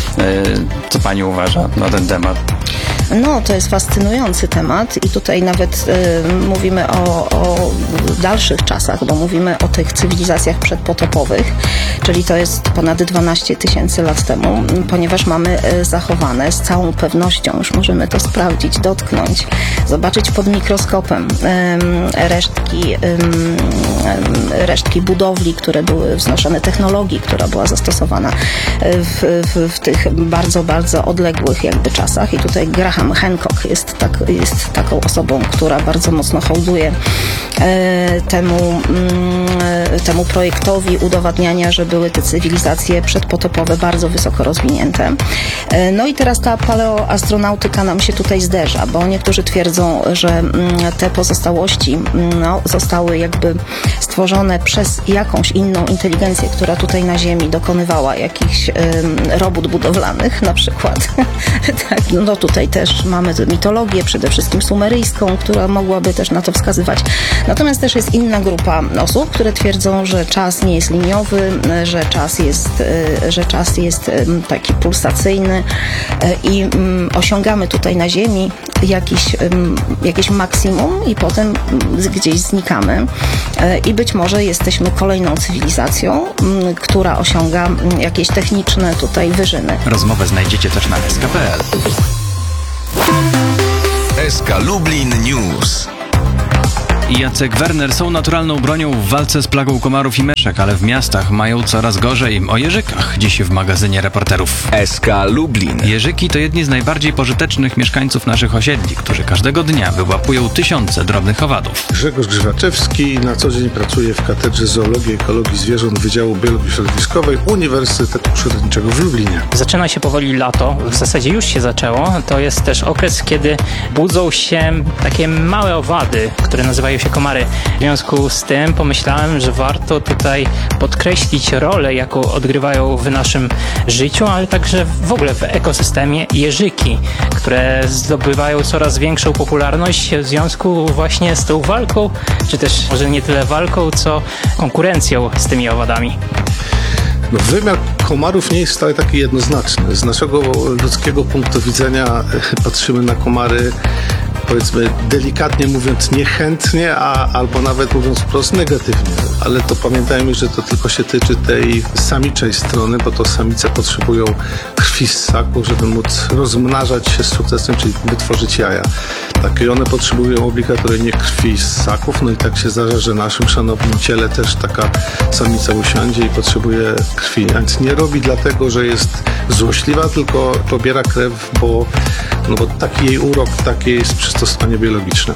Co pani uważa na ten temat? No, to jest fascynujący temat i tutaj nawet y, mówimy o, o dalszych czasach, bo mówimy o tych cywilizacjach przedpotopowych, czyli to jest ponad dwanaście tysięcy lat temu, ponieważ mamy y, zachowane z całą pewnością, już możemy to sprawdzić, dotknąć, zobaczyć pod mikroskopem y, resztki, y, y, resztki budowli, które były wznoszone, technologii, która była zastosowana w, w, w tych bardzo, bardzo odległych jakby czasach i tutaj Graham Hancock jest, tak, jest taką osobą, która bardzo mocno hołduje e, temu, mm, temu projektowi udowadniania, że były te cywilizacje przedpotopowe bardzo wysoko rozwinięte. E, no i teraz ta paleoastronautyka nam się tutaj zderza, bo niektórzy twierdzą, że mm, te pozostałości mm, no, zostały jakby stworzone przez jakąś inną inteligencję, która tutaj na Ziemi dokonywała jakichś y, robót budowlanych na przykład. Tak, no tutaj też mamy mitologię, przede wszystkim sumeryjską, która mogłaby też na to wskazywać. Natomiast też jest inna grupa osób, które twierdzą, że czas nie jest liniowy, że czas jest, że czas jest taki pulsacyjny i osiągamy tutaj na Ziemi jakiś, jakieś maksimum i potem gdzieś znikamy. I być może jesteśmy kolejną cywilizacją, która osiąga jakieś techniczne tutaj wyżyny. Rozmowę znajdziecie też na s k kropka p l. S K Lublin News. Jacek Werner są naturalną bronią w walce z plagą komarów i myszek, ale w miastach mają coraz gorzej. O jeżykach dziś w magazynie reporterów. S K Lublin. Jeżyki to jedni z najbardziej pożytecznych mieszkańców naszych osiedli, którzy każdego dnia wyłapują tysiące drobnych owadów. Grzegorz Grzywaczewski na co dzień pracuje w Katedrze Zoologii i Ekologii Zwierząt Wydziału Biologii Środowiskowej Uniwersytetu Przyrodniczego w Lublinie. Zaczyna się powoli lato, w zasadzie już się zaczęło. To jest też okres, kiedy budzą się takie małe owady, które nazywają się komary. W związku z tym pomyślałem, że warto tutaj podkreślić rolę, jaką odgrywają w naszym życiu, ale także w ogóle w ekosystemie jeżyki, które zdobywają coraz większą popularność w związku właśnie z tą walką, czy też może nie tyle walką, co konkurencją z tymi owadami. No, wymiar komarów nie jest wcale taki jednoznaczny. Z naszego ludzkiego punktu widzenia patrzymy na komary, powiedzmy delikatnie mówiąc niechętnie, a, albo nawet mówiąc wprost negatywnie. Ale to pamiętajmy, że to tylko się tyczy tej samiczej strony, bo to samice potrzebują krwi z ssaku, żeby móc rozmnażać się z sukcesem, czyli wytworzyć jaja. Tak, i one potrzebują obligatoryjnie krwi z ssaków, no i tak się zdarza, że naszym szanownym ciele też taka samica usiądzie i potrzebuje krwi. A więc nie robi dlatego, że jest złośliwa, tylko pobiera krew, bo, no bo taki jej urok, takie jest przystosowanie biologiczne.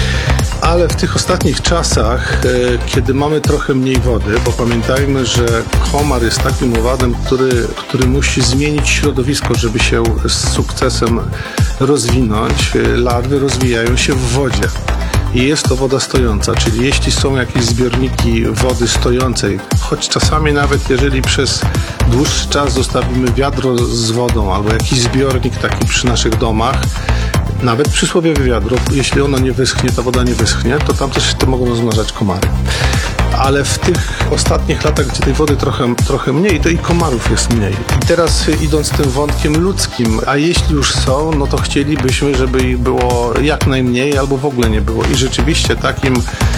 Ale w tych ostatnich czasach, e, kiedy mamy trochę mniej wody, bo pamiętajmy, że komar jest takim owadem, który, który musi zmienić środowisko, żeby się z sukcesem rozwinąć. E, larwy rozwijają się w wodzie. I jest to woda stojąca, czyli jeśli są jakieś zbiorniki wody stojącej, choć czasami nawet jeżeli przez dłuższy czas zostawimy wiadro z wodą albo jakiś zbiornik taki przy naszych domach, nawet przysłowiowe wiadro, jeśli ono nie wyschnie, ta woda nie wyschnie, to tam też to mogą rozmnażać komary. Ale w tych ostatnich latach, gdzie tej wody trochę, trochę mniej, to i komarów jest mniej. I teraz idąc tym wątkiem ludzkim, a jeśli już są, no to chcielibyśmy, żeby ich było jak najmniej albo w ogóle nie było. I rzeczywiście takim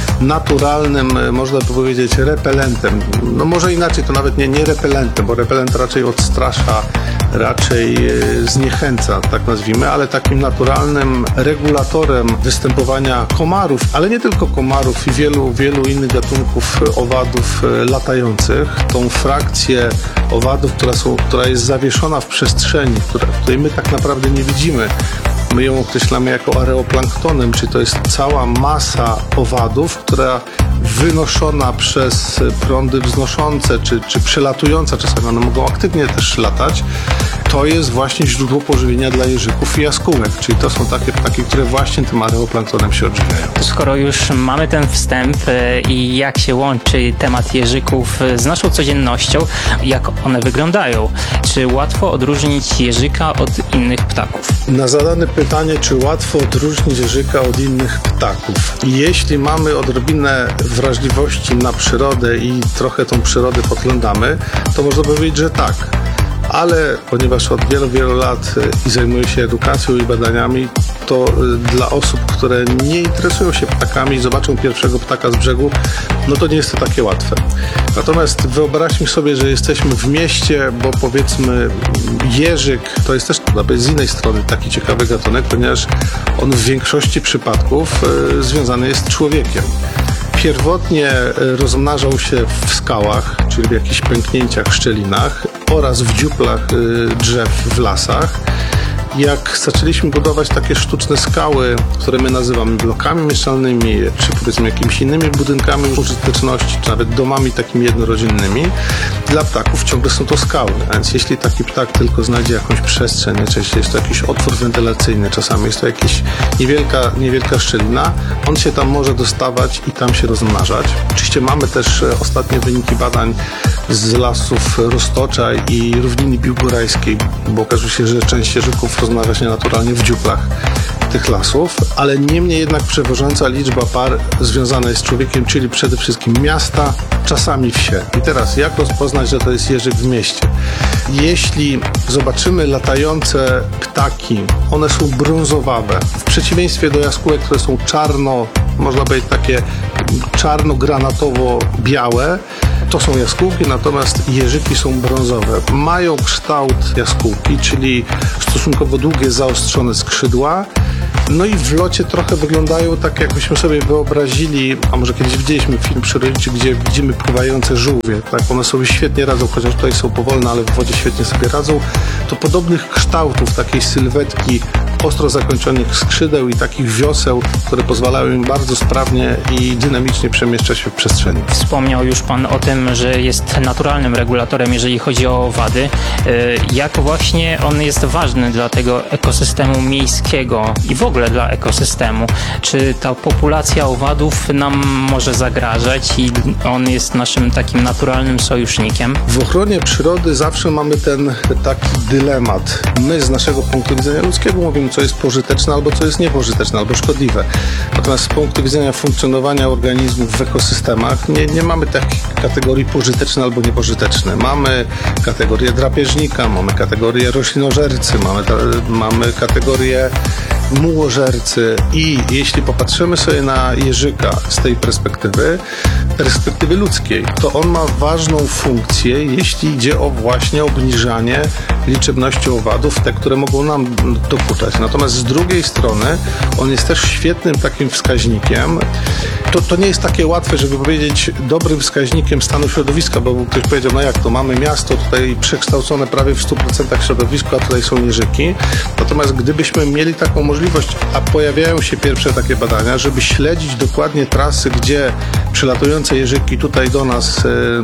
naturalnym, można by powiedzieć, repelentem, no może inaczej, to nawet nie, nie repelentem, bo repelent raczej odstrasza, raczej zniechęca, tak nazwijmy, ale takim naturalnym regulatorem występowania komarów, ale nie tylko komarów i wielu, wielu innych gatunków owadów latających, tą frakcję owadów, która, są, która jest zawieszona w przestrzeni, która, której my tak naprawdę nie widzimy. My ją określamy jako areoplanktonem, czyli to jest cała masa owadów, która wynoszona przez prądy wznoszące, czy, czy przelatująca, czasami one mogą aktywnie też latać, to jest właśnie źródło pożywienia dla jeżyków i jaskółek, czyli to są takie ptaki, które właśnie tym areoplanktonem się odżywiają. Skoro już mamy ten wstęp i jak się łączy temat jeżyków z naszą codziennością, jak one wyglądają? Czy łatwo odróżnić jeżyka od innych ptaków? Na zadane pytanie, czy łatwo odróżnić jeżyka od innych ptaków? Jeśli mamy odrobinę wrażliwości na przyrodę i trochę tą przyrodę podglądamy, to można powiedzieć, że tak. Ale ponieważ od wielu, wielu lat i zajmuję się edukacją i badaniami, to dla osób, które nie interesują się ptakami i zobaczą pierwszego ptaka z brzegu, no to nie jest to takie łatwe. Natomiast wyobraźmy sobie, że jesteśmy w mieście, bo powiedzmy jeżyk to jest też nawet z innej strony taki ciekawy gatunek, ponieważ on w większości przypadków y, związany jest z człowiekiem. Pierwotnie rozmnażał się w skałach, czyli w jakichś pęknięciach, szczelinach oraz w dziuplach drzew w lasach. Jak zaczęliśmy budować takie sztuczne skały, które my nazywamy blokami mieszalnymi, czy powiedzmy jakimiś innymi budynkami użyteczności, czy nawet domami takimi jednorodzinnymi, dla ptaków ciągle są to skały. A więc jeśli taki ptak tylko znajdzie jakąś przestrzeń, najczęściej jest to jakiś otwór wentylacyjny, czasami jest to jakaś niewielka, niewielka szczelina, on się tam może dostawać i tam się rozmnażać. Oczywiście mamy też ostatnie wyniki badań z lasów Roztocza i równiny biłgorajskiej, bo okazuje się, że część jeżyków rozmnaża się naturalnie w dziuplach tych lasów, ale niemniej jednak przeważająca liczba par związana jest z człowiekiem, czyli przede wszystkim miasta, czasami wsie. I teraz jak rozpoznać, że to jest jeżyk w mieście? Jeśli zobaczymy latające ptaki, one są brązowawe, w przeciwieństwie do jaskółek, które są czarno, można powiedzieć takie czarno-granatowo-białe, to są jaskółki, natomiast jeżyki są brązowe. Mają kształt jaskółki, czyli stosunkowo długie, zaostrzone skrzydła. No i w locie trochę wyglądają tak, jakbyśmy sobie wyobrazili, a może kiedyś widzieliśmy film przyrodniczy, gdzie widzimy pływające żółwie. Tak, one sobie świetnie radzą, chociaż tutaj są powolne, ale w wodzie świetnie sobie radzą. To podobnych kształtów, takiej sylwetki, ostro zakończonych skrzydeł i takich wioseł, które pozwalają im bardzo sprawnie i dynamicznie przemieszczać się w przestrzeni. Wspomniał już Pan o tym, że jest naturalnym regulatorem, jeżeli chodzi o owady. Jak właśnie on jest ważny dla tego ekosystemu miejskiego i w ogóle dla ekosystemu? Czy ta populacja owadów nam może zagrażać i on jest naszym takim naturalnym sojusznikiem? W ochronie przyrody zawsze mamy ten taki dylemat. My z naszego punktu widzenia ludzkiego mówimy, co jest pożyteczne albo co jest niepożyteczne, albo szkodliwe. Natomiast z punktu widzenia funkcjonowania organizmów w ekosystemach nie, nie mamy takich kategorii pożyteczne albo niepożyteczne. Mamy kategorię drapieżnika, mamy kategorię roślinożercy, mamy, mamy kategorię mułożercy i jeśli popatrzymy sobie na jeżyka z tej perspektywy, perspektywy ludzkiej, to on ma ważną funkcję, jeśli idzie o właśnie obniżanie liczebności owadów, te, które mogą nam dokuczać. Natomiast z drugiej strony on jest też świetnym takim wskaźnikiem. To, to nie jest takie łatwe, żeby powiedzieć dobrym wskaźnikiem stanu środowiska, bo ktoś powiedział, no jak to, mamy miasto tutaj przekształcone prawie w stu procentach środowisko, a tutaj są jeżyki. Natomiast gdybyśmy mieli taką możliwość, a pojawiają się pierwsze takie badania, żeby śledzić dokładnie trasy, gdzie przylatujące jeżyki tutaj do nas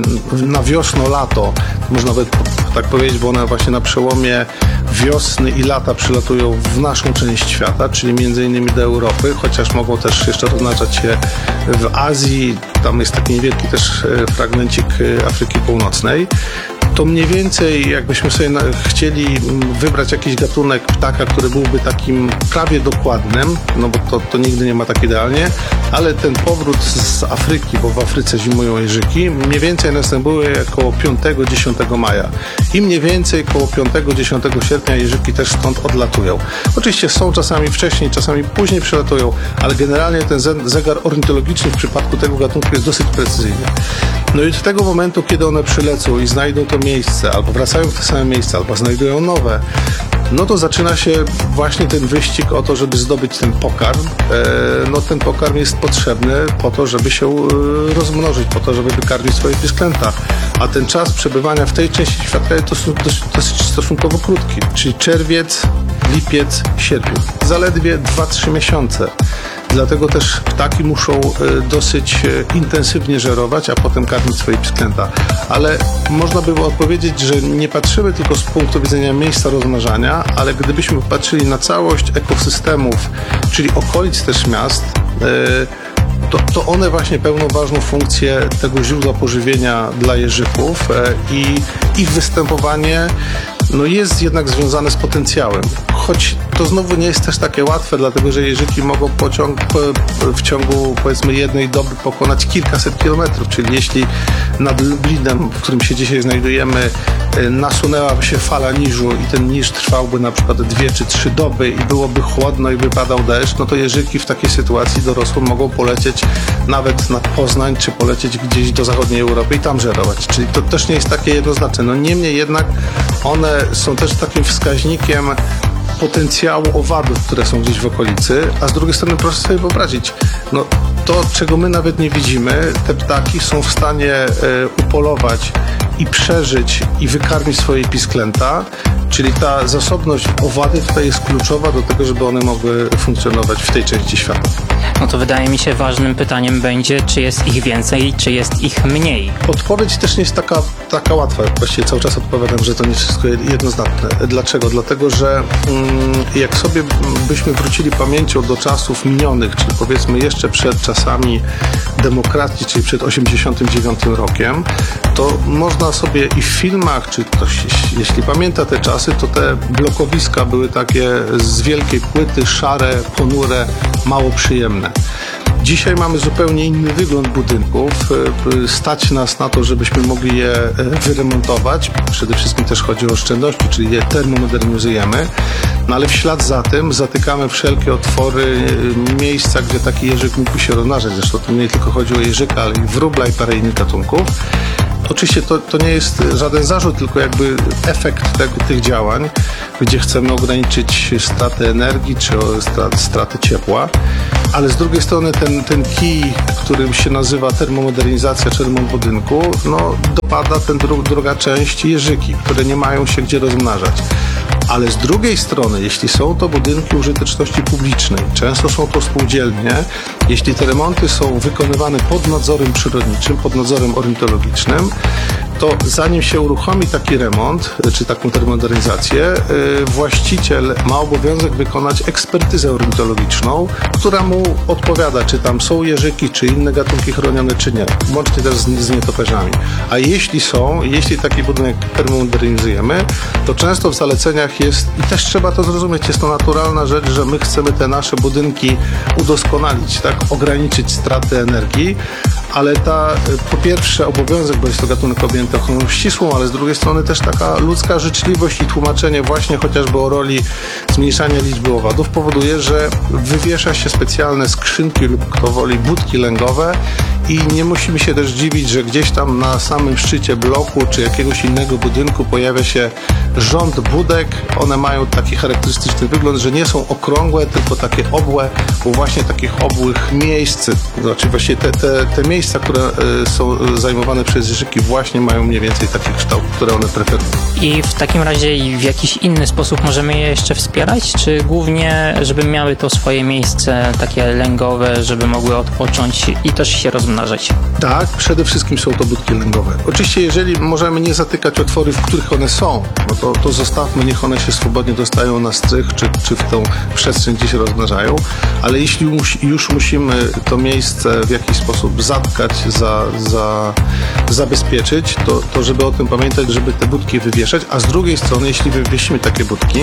na wiosno-lato, można nawet tak powiedzieć, bo one właśnie na przełomie wiosny i lata przylatują w naszą część świata, czyli między innymi do Europy, chociaż mogą też jeszcze rozmnażać się w Azji, tam jest taki niewielki też fragmencik Afryki Północnej. To mniej więcej jakbyśmy sobie chcieli wybrać jakiś gatunek ptaka, który byłby takim prawie dokładnym, no bo to, to nigdy nie ma tak idealnie, ale ten powrót z Afryki, bo w Afryce zimują jeżyki, mniej więcej następuje około piątego do dziesiątego maja i mniej więcej około piątego do dziesiątego sierpnia jeżyki też stąd odlatują. Oczywiście są czasami wcześniej, czasami później przylatują, ale generalnie ten zegar ornitologiczny w przypadku tego gatunku jest dosyć precyzyjny. No i od tego momentu, kiedy one przylecą i znajdą to miejsce, albo wracają w te same miejsca, albo znajdują nowe, no to zaczyna się właśnie ten wyścig o to, żeby zdobyć ten pokarm. No ten pokarm jest potrzebny po to, żeby się rozmnożyć, po to, żeby wykarmić swoje pisklęta. A ten czas przebywania w tej części świata jest dosyć, dosyć stosunkowo krótki, czyli czerwiec, lipiec, sierpień. Zaledwie dwa trzy miesiące. Dlatego też ptaki muszą dosyć intensywnie żerować, a potem karmić swoje pisklęta. Ale można by było odpowiedzieć, że nie patrzymy tylko z punktu widzenia miejsca rozmnażania, ale gdybyśmy patrzyli na całość ekosystemów, czyli okolic też miast, to, to one właśnie pełnią ważną funkcję tego źródła pożywienia dla jeżyków i ich występowanie no jest jednak związane z potencjałem. Choć to znowu nie jest też takie łatwe, dlatego że jeżyki mogą pociąg, w ciągu powiedzmy jednej doby pokonać kilkaset kilometrów, czyli jeśli nad Lublinem, w którym się dzisiaj znajdujemy, nasunęłaby się fala niżu i ten niż trwałby na przykład dwie czy trzy doby i byłoby chłodno i by padał deszcz, no to jeżyki w takiej sytuacji dorosłe mogą polecieć nawet nad Poznań, czy polecieć gdzieś do zachodniej Europy i tam żerować. Czyli to też nie jest takie jednoznaczne. No niemniej jednak one są też takim wskaźnikiem potencjału owadów, które są gdzieś w okolicy, a z drugiej strony proszę sobie wyobrazić, no to, czego my nawet nie widzimy, te ptaki są w stanie e, upolować i przeżyć i wykarmić swoje pisklęta, czyli ta zasobność owady tutaj jest kluczowa do tego, żeby one mogły funkcjonować w tej części świata. No to wydaje mi się ważnym pytaniem będzie, czy jest ich więcej, czy jest ich mniej. Odpowiedź też nie jest taka, taka łatwa. Właściwie cały czas odpowiadam, że to nie wszystko jednoznaczne. Dlaczego? Dlatego, że mm, jak sobie byśmy wrócili pamięcią do czasów minionych, czyli powiedzmy jeszcze przed czasami demokracji, czyli przed osiemdziesiątym dziewiątym rokiem, to można sobie i w filmach, czy ktoś, jeśli pamięta te czasy, to te blokowiska były takie z wielkiej płyty, szare, ponure, mało przyjemne. Dzisiaj mamy zupełnie inny wygląd budynków. Stać nas na to, żebyśmy mogli je wyremontować. Przede wszystkim też chodzi o oszczędności, czyli je termomodernizujemy. No ale w ślad za tym zatykamy wszelkie otwory, miejsca, gdzie taki jeżyk mógłby się rozmnażać. Zresztą to nie tylko chodzi o jeżyka, ale i wróbla i parę innych gatunków. Oczywiście to, to nie jest żaden zarzut, tylko jakby efekt tego, tych działań, gdzie chcemy ograniczyć straty energii czy straty ciepła, ale z drugiej strony ten, ten kij, którym się nazywa termomodernizacja czy remont budynku, no dopada ten dru, druga część jeżyki, które nie mają się gdzie rozmnażać. Ale z drugiej strony, jeśli są to budynki użyteczności publicznej, często są to spółdzielnie, jeśli te remonty są wykonywane pod nadzorem przyrodniczym, pod nadzorem ornitologicznym, to zanim się uruchomi taki remont, czy taką termomodernizację, właściciel ma obowiązek wykonać ekspertyzę ornitologiczną, która mu odpowiada, czy tam są jeżyki, czy inne gatunki chronione, czy nie, łącznie też z, z nietoperzami. A jeśli są, jeśli taki budynek termomodernizujemy, to często w zaleceniach jest, i też trzeba to zrozumieć, jest to naturalna rzecz, że my chcemy te nasze budynki udoskonalić, tak, ograniczyć straty energii, ale ta, po pierwsze obowiązek, bo jest to gatunek objęty ochroną ścisłą, ale z drugiej strony też taka ludzka życzliwość i tłumaczenie właśnie chociażby o roli zmniejszania liczby owadów powoduje, że wywiesza się specjalne skrzynki lub kto woli budki lęgowe i nie musimy się też dziwić, że gdzieś tam na samym szczycie bloku czy jakiegoś innego budynku pojawia się rząd budek. One mają taki charakterystyczny wygląd, że nie są okrągłe, tylko takie obłe, bo właśnie takich obłych miejsc, znaczy właśnie te, te, te miejsca, które y, są zajmowane przez jeżyki, właśnie mają mniej więcej taki kształt, które one preferują. I w takim razie w jakiś inny sposób możemy je jeszcze wspierać, czy głównie, żeby miały to swoje miejsce takie lęgowe, żeby mogły odpocząć i też się rozmnażać? Tak, przede wszystkim są to budki lęgowe. Oczywiście, jeżeli możemy nie zatykać otwory, w których one są, no to, to zostawmy, niech one się swobodnie dostają na strych, czy, czy w tą przestrzeń, gdzie się rozmnażają, ale jeśli już, już musimy to miejsce w jakiś sposób zatkać, za, za, zabezpieczyć, to, to żeby o tym pamiętać, żeby te budki wywieszać, a z drugiej strony, jeśli wywiesimy takie budki,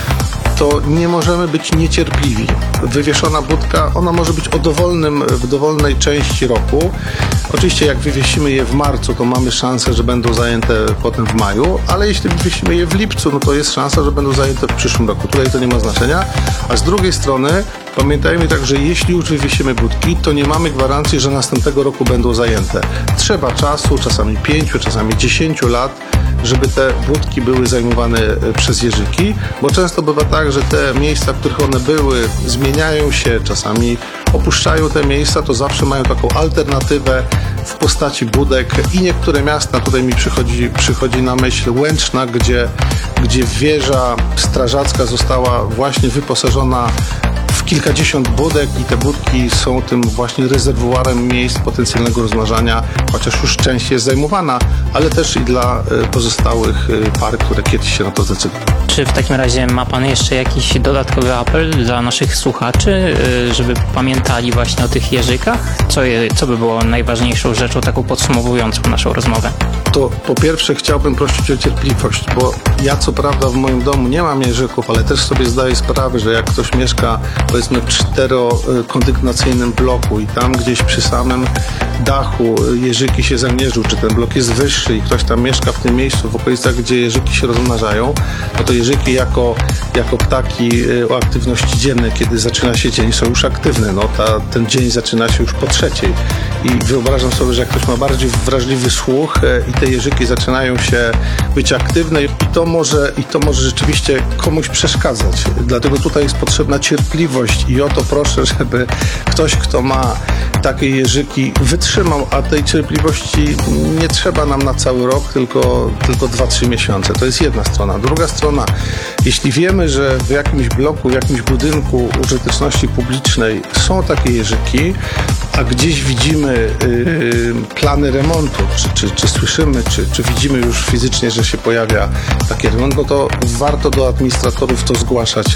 to nie możemy być niecierpliwi. Wywieszona budka, ona może być o dowolnym, w dowolnej części roku. Oczywiście jak wywiesimy je w marcu, to mamy szansę, że będą zajęte potem w maju, ale jeśli wywiesimy je w lipcu, no to jest szansa, że będą zajęte w przyszłym roku. Tutaj to nie ma znaczenia. A z drugiej strony pamiętajmy tak, że jeśli już wywiesimy budki, to nie mamy gwarancji, że następnego roku będą zajęte. Trzeba czasu, czasami pięciu, czasami dziesięciu lat, żeby te budki były zajmowane przez jeżyki, bo często bywa tak, że te miejsca, w których one były, zmieniają się, czasami opuszczają te miejsca, to zawsze mają taką alternatywę w postaci budek i niektóre miasta, tutaj mi przychodzi, przychodzi na myśl Łęczna, gdzie, gdzie wieża strażacka została właśnie wyposażona w kilkadziesiąt budek i te budki są tym właśnie rezerwuarem miejsc potencjalnego rozmnażania, chociaż już część jest zajmowana, ale też i dla pozostałych par, które kiedyś się na to zdecydują. Czy w takim razie ma Pan jeszcze jakiś dodatkowy apel dla naszych słuchaczy, żeby pamiętali właśnie o tych jeżykach? Co, je, co by było najważniejszą rzeczą, taką podsumowującą naszą rozmowę? To po pierwsze chciałbym prosić o cierpliwość, bo ja co prawda w moim domu nie mam jeżyków, ale też sobie zdaję sprawę, że jak ktoś mieszka powiedzmy w czterokondygnacyjnym bloku i tam gdzieś przy samym dachu jeżyki się zamierzył, czy ten blok jest wyższy i ktoś tam mieszka w tym miejscu, w okolicach, gdzie jeżyki się rozmnażają, no to jeżyki jako, jako ptaki o aktywności dziennej, kiedy zaczyna się dzień, są już aktywne. No, ta, ten dzień zaczyna się już po trzeciej i wyobrażam sobie, że jak ktoś ma bardziej wrażliwy słuch i te jeżyki zaczynają się być aktywne i to może, i to może rzeczywiście komuś przeszkadzać. Dlatego tutaj jest potrzebna cierpliwość i o to proszę, żeby ktoś, kto ma takie jeżyki, wytrzymał, a tej cierpliwości nie trzeba nam na cały rok, tylko, tylko dwa trzy miesiące. To jest jedna strona. Druga strona, jeśli wiemy, że w jakimś bloku, w jakimś budynku użyteczności publicznej są takie jeżyki, a gdzieś widzimy yy, plany remontu, czy, czy, czy słyszymy, czy, czy widzimy już fizycznie, że się pojawia taki remont, no to warto do administratorów to zgłaszać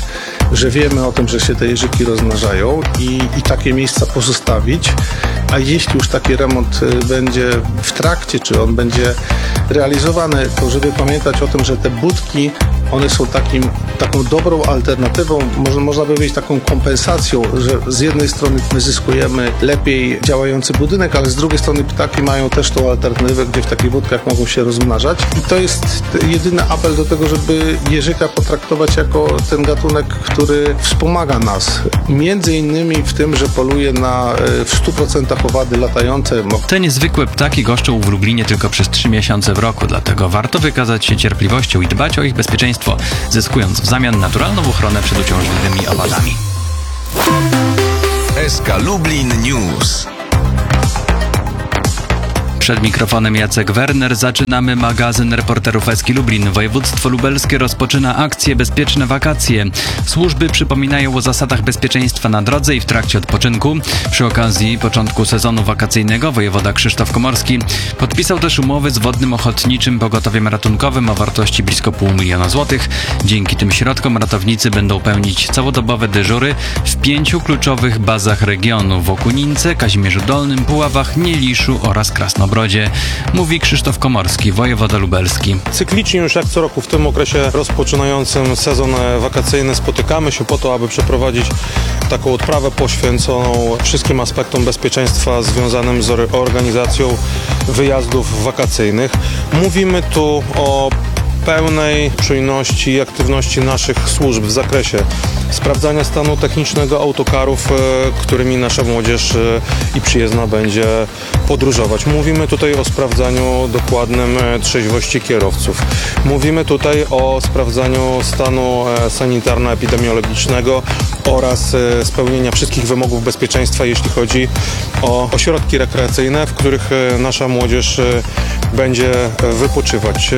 że wiemy o tym, że się te jeżyki rozmnażają i, i takie miejsca pozostawić, a jeśli już taki remont będzie w trakcie, czy on będzie realizowany, to żeby pamiętać o tym, że te budki, one są takim, taką dobrą alternatywą, można, można by powiedzieć taką kompensacją, że z jednej strony my zyskujemy lepiej działający budynek, ale z drugiej strony ptaki mają też tą alternatywę, gdzie w takich budkach mogą się rozmnażać. I to jest jedyny apel do tego, żeby jeżyka potraktować jako ten gatunek, który wspomaga nas. Między innymi w tym, że poluje na w stu procentach owady latające. Te niezwykłe ptaki goszczą w Lublinie tylko przez trzy miesiące w roku, dlatego warto wykazać się cierpliwością i dbać o ich bezpieczeństwo, zyskując w zamian naturalną ochronę przed uciążliwymi owadami. S K Lublin News. Przed mikrofonem Jacek Werner. Zaczynamy magazyn reporterów S K Lublin. Województwo lubelskie rozpoczyna akcję Bezpieczne wakacje. Służby przypominają o zasadach bezpieczeństwa na drodze i w trakcie odpoczynku. Przy okazji początku sezonu wakacyjnego wojewoda Krzysztof Komorski podpisał też umowy z Wodnym Ochotniczym Pogotowiem Ratunkowym o wartości blisko pół miliona złotych. Dzięki tym środkom ratownicy będą pełnić całodobowe dyżury w pięciu kluczowych bazach regionu: w Okunince, Kazimierzu Dolnym, Puławach, Nieliszu oraz Krasnobrodzie. Mówi Krzysztof Komorski, wojewoda lubelski. Cyklicznie już jak co roku w tym okresie rozpoczynającym sezon wakacyjny spotykamy się po to, aby przeprowadzić taką odprawę poświęconą wszystkim aspektom bezpieczeństwa związanym z organizacją wyjazdów wakacyjnych. Mówimy tu o pełnej czujności i aktywności naszych służb w zakresie sprawdzania stanu technicznego autokarów, którymi nasza młodzież i przyjezdna będzie podróżować. Mówimy tutaj o sprawdzaniu dokładnym trzeźwości kierowców. Mówimy tutaj o sprawdzaniu stanu sanitarno-epidemiologicznego oraz spełnienia wszystkich wymogów bezpieczeństwa, jeśli chodzi o ośrodki rekreacyjne, w których nasza młodzież będzie wypoczywać.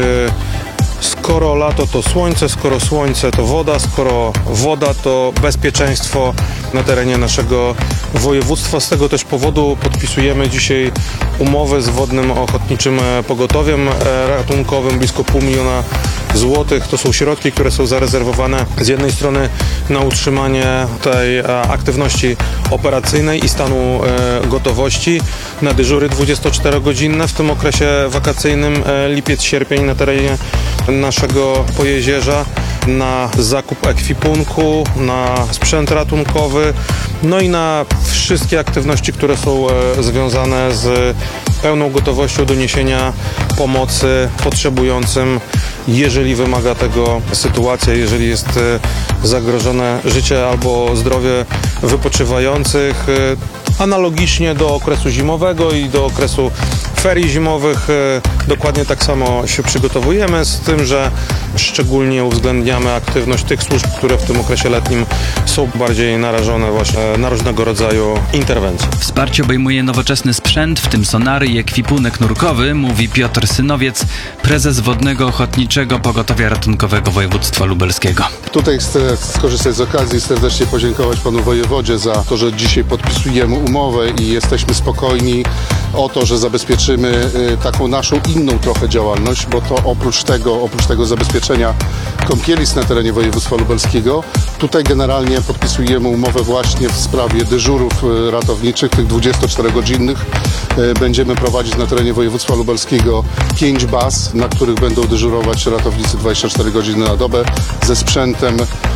Skoro lato, to słońce, skoro słońce, to woda, skoro woda, to bezpieczeństwo na terenie naszego województwa. Z tego też powodu podpisujemy dzisiaj umowę z Wodnym Ochotniczym Pogotowiem Ratunkowym, blisko pół miliona złotych. To są środki, które są zarezerwowane z jednej strony na utrzymanie tej aktywności operacyjnej i stanu gotowości na dyżury dwudziestoczterogodzinne w tym okresie wakacyjnym lipiec-sierpień na terenie naszego Pojezierza, na zakup ekwipunku, na sprzęt ratunkowy, no i na wszystkie aktywności, które są związane z pełną gotowością do niesienia pomocy potrzebującym, jeżeli wymaga tego sytuacja, jeżeli jest zagrożone życie albo zdrowie wypoczywających. Analogicznie do okresu zimowego i do okresu ferii zimowych dokładnie tak samo się przygotowujemy, z tym, że szczególnie uwzględniamy aktywność tych służb, które w tym okresie letnim są bardziej narażone właśnie na różnego rodzaju interwencje. Wsparcie obejmuje nowoczesny sprzęt, w tym sonary i ekwipunek nurkowy, mówi Piotr Synowiec, prezes Wodnego Ochotniczego Pogotowia Ratunkowego Województwa Lubelskiego. Tutaj chcę skorzystać z okazji i serdecznie podziękować panu wojewodzie za to, że dzisiaj podpisujemy umowę i jesteśmy spokojni o to, że zabezpieczymy taką naszą inną trochę działalność, bo to oprócz tego, oprócz tego zabezpieczenia kąpielisk na terenie województwa lubelskiego, tutaj generalnie podpisujemy umowę właśnie w sprawie dyżurów ratowniczych, tych dwudziestoczterogodzinnych. Będziemy prowadzić na terenie województwa lubelskiego pięć baz, na których będą dyżurować ratownicy dwadzieścia cztery godziny na dobę ze sprzętem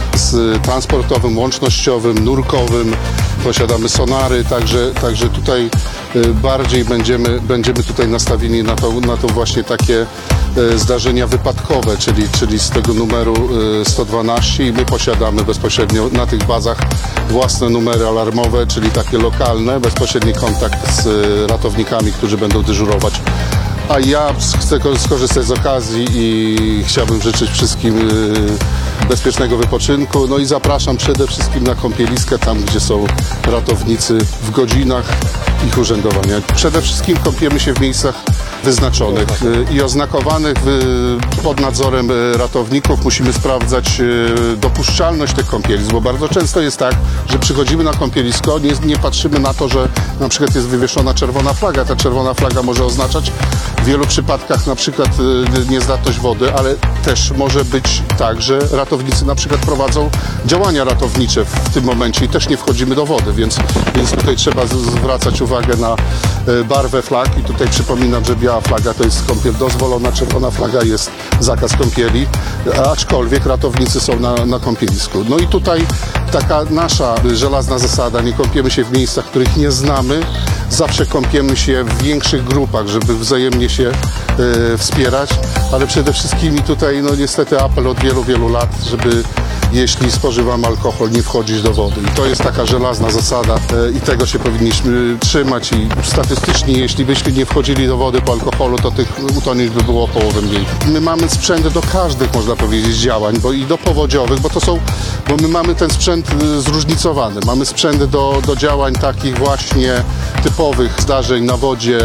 z transportowym, łącznościowym, nurkowym. Posiadamy sonary, także, także tutaj bardziej będziemy, będziemy tutaj nastawieni na to, na to właśnie takie zdarzenia wypadkowe, czyli, czyli z tego numeru sto dwanaście i my posiadamy bezpośrednio na tych bazach własne numery alarmowe, czyli takie lokalne, bezpośredni kontakt z ratownikami, którzy będą dyżurować. A ja chcę skorzystać z okazji i chciałbym życzyć wszystkim bezpiecznego wypoczynku. No i zapraszam przede wszystkim na kąpieliskę, tam gdzie są ratownicy w godzinach ich urzędowania. Przede wszystkim kąpiemy się w miejscach wyznaczonych i oznakowanych pod nadzorem ratowników. Musimy sprawdzać dopuszczalność tych kąpielisk, bo bardzo często jest tak, że przychodzimy na kąpielisko, nie, nie patrzymy na to, że na przykład jest wywieszona czerwona flaga. Ta czerwona flaga może oznaczać w wielu przypadkach na przykład niezdatność wody, ale też może być tak, że ratownicy na przykład prowadzą działania ratownicze w tym momencie i też nie wchodzimy do wody, więc, więc tutaj trzeba zwracać uwagę na barwę flag i tutaj przypominam, że biała flaga to jest kąpiel dozwolona, czerwona flaga jest zakaz kąpieli, aczkolwiek ratownicy są na, na kąpielisku. No i tutaj taka nasza żelazna zasada, nie kąpiemy się w miejscach, których nie znamy, zawsze kąpiemy się w większych grupach, żeby wzajemnie się e, wspierać, ale przede wszystkim i tutaj no niestety apel od wielu, wielu lat, żeby jeśli spożywamy alkohol, nie wchodzić do wody. I to jest taka żelazna zasada e, i tego się powinniśmy trzymać i statystycznie, jeśli byśmy nie wchodzili do wody po alkoholu, to tych utonięć by było o połowę mniej. My mamy sprzęt do każdych, można powiedzieć, działań, bo i do powodziowych, bo to są, bo my mamy ten sprzęt zróżnicowany. Mamy sprzęt do, do działań takich właśnie typowych zdarzeń na wodzie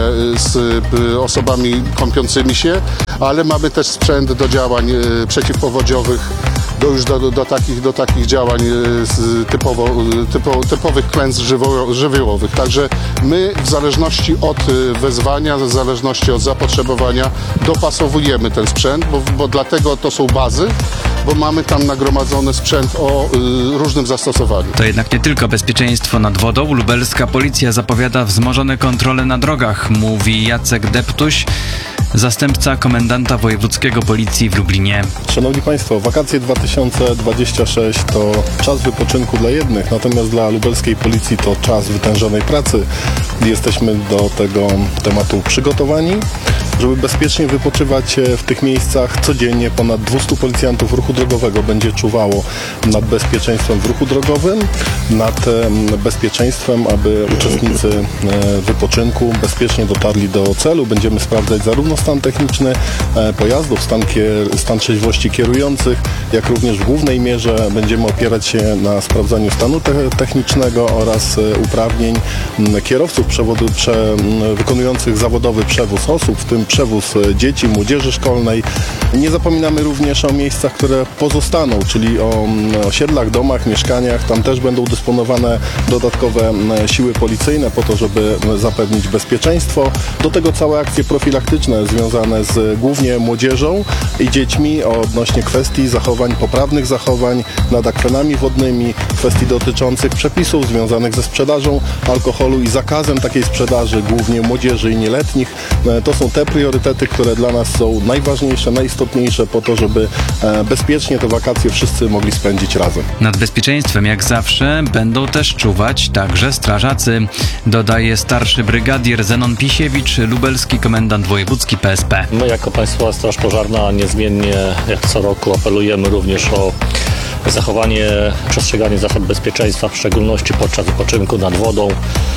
z osobami kąpiącymi się, ale mamy też sprzęt do działań przeciwpowodziowych, do już do, do, do, takich, do takich działań typowo, typo, typowych klęsk żywo, żywiołowych. Także my w zależności od wezwania, w zależności od zapotrzebowania dopasowujemy ten sprzęt, bo, bo dlatego to są bazy, bo mamy tam nagromadzony sprzęt o y, różnym zastosowaniu. To jednak nie tylko bezpieczeństwo nad wodą. Lubelska policja zapowiada wzmożone kontrole na drogach, mówi Jacek Deptuś, zastępca komendanta wojewódzkiego policji w Lublinie. Szanowni Państwo, wakacje dwa tysiące dwudziesty szósty to czas wypoczynku dla jednych, natomiast dla lubelskiej policji to czas wytężonej pracy. Jesteśmy do tego tematu przygotowani, żeby bezpiecznie wypoczywać w tych miejscach. Codziennie ponad dwieście policjantów ruchu drogowego będzie czuwało nad bezpieczeństwem w ruchu drogowym, nad bezpieczeństwem, aby uczestnicy wypoczynku bezpiecznie dotarli do celu. Będziemy sprawdzać zarówno stan techniczny pojazdów, stan, kier- stan trzeźwości kierujących, jak również w głównej mierze będziemy opierać się na sprawdzaniu stanu te- technicznego oraz uprawnień kierowców przewodu, prze- wykonujących zawodowy przewóz osób, w tym przewóz dzieci, młodzieży szkolnej. Nie zapominamy również o miejscach, które pozostaną, czyli o osiedlach, domach, mieszkaniach. Tam też będą dysponowane dodatkowe siły policyjne po to, żeby zapewnić bezpieczeństwo. Do tego całe akcje profilaktyczne związane z głównie młodzieżą i dziećmi odnośnie kwestii zachowań, poprawnych zachowań nad akwenami wodnymi, kwestii dotyczących przepisów związanych ze sprzedażą alkoholu i zakazem takiej sprzedaży, głównie młodzieży i nieletnich. To są te priorytety, które dla nas są najważniejsze, najistotniejsze po to, żeby bezpiecznie te wakacje wszyscy mogli spędzić razem. Nad bezpieczeństwem jak zawsze będą też czuwać także strażacy, dodaje starszy brygadier Zenon Pisiewicz, lubelski komendant wojewódzki P S P. My jako Państwowa Straż Pożarna niezmiennie jak co roku apelujemy również o zachowanie, przestrzeganie zasad bezpieczeństwa, w szczególności podczas wypoczynku nad wodą.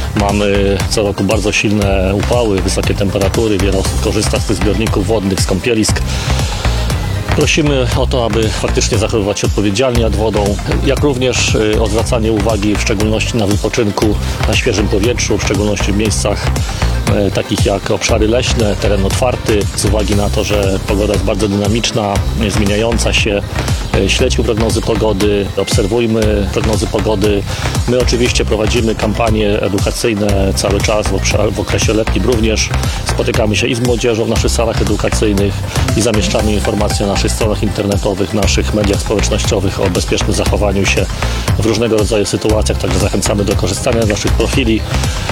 Mamy co roku bardzo silne upały, wysokie temperatury, wiele osób korzysta z tych zbiorników wodnych, z kąpielisk. Prosimy o to, aby faktycznie zachowywać się odpowiedzialnie nad wodą, jak również o zwracanie uwagi w szczególności na wypoczynku na świeżym powietrzu, w szczególności w miejscach e, takich jak obszary leśne, teren otwarty, z uwagi na to, że pogoda jest bardzo dynamiczna, zmieniająca się. E, śledźmy prognozy pogody, obserwujmy prognozy pogody. My oczywiście prowadzimy kampanie edukacyjne cały czas w, obszar, w okresie letnim również. Spotykamy się i z młodzieżą w naszych salach edukacyjnych i zamieszczamy informacje na naszych stronach internetowych, naszych mediach społecznościowych o bezpiecznym zachowaniu się w różnego rodzaju sytuacjach, także zachęcamy do korzystania z naszych profili.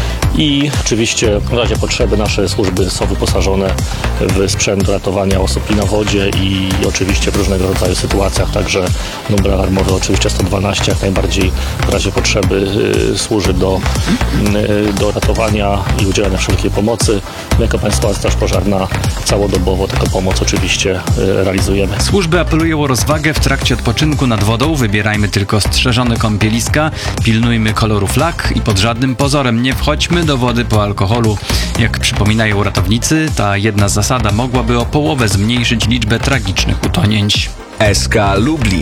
I oczywiście w razie potrzeby nasze służby są wyposażone w sprzęt ratowania osób i na wodzie i oczywiście w różnego rodzaju sytuacjach, także numer alarmowy oczywiście sto dwanaście jak najbardziej w razie potrzeby y, służy do, y, do ratowania i udzielania wszelkiej pomocy. My jako Państwowa Straż Pożarna całodobowo taką pomoc oczywiście y, realizujemy. Służby apelują o rozwagę w trakcie odpoczynku nad wodą. Wybierajmy tylko strzeżone kąpieliska, pilnujmy koloru flag i pod żadnym pozorem nie wchodźmy do wody po alkoholu. Jak przypominają ratownicy, ta jedna zasada mogłaby o połowę zmniejszyć liczbę tragicznych utonięć. S K Lublin.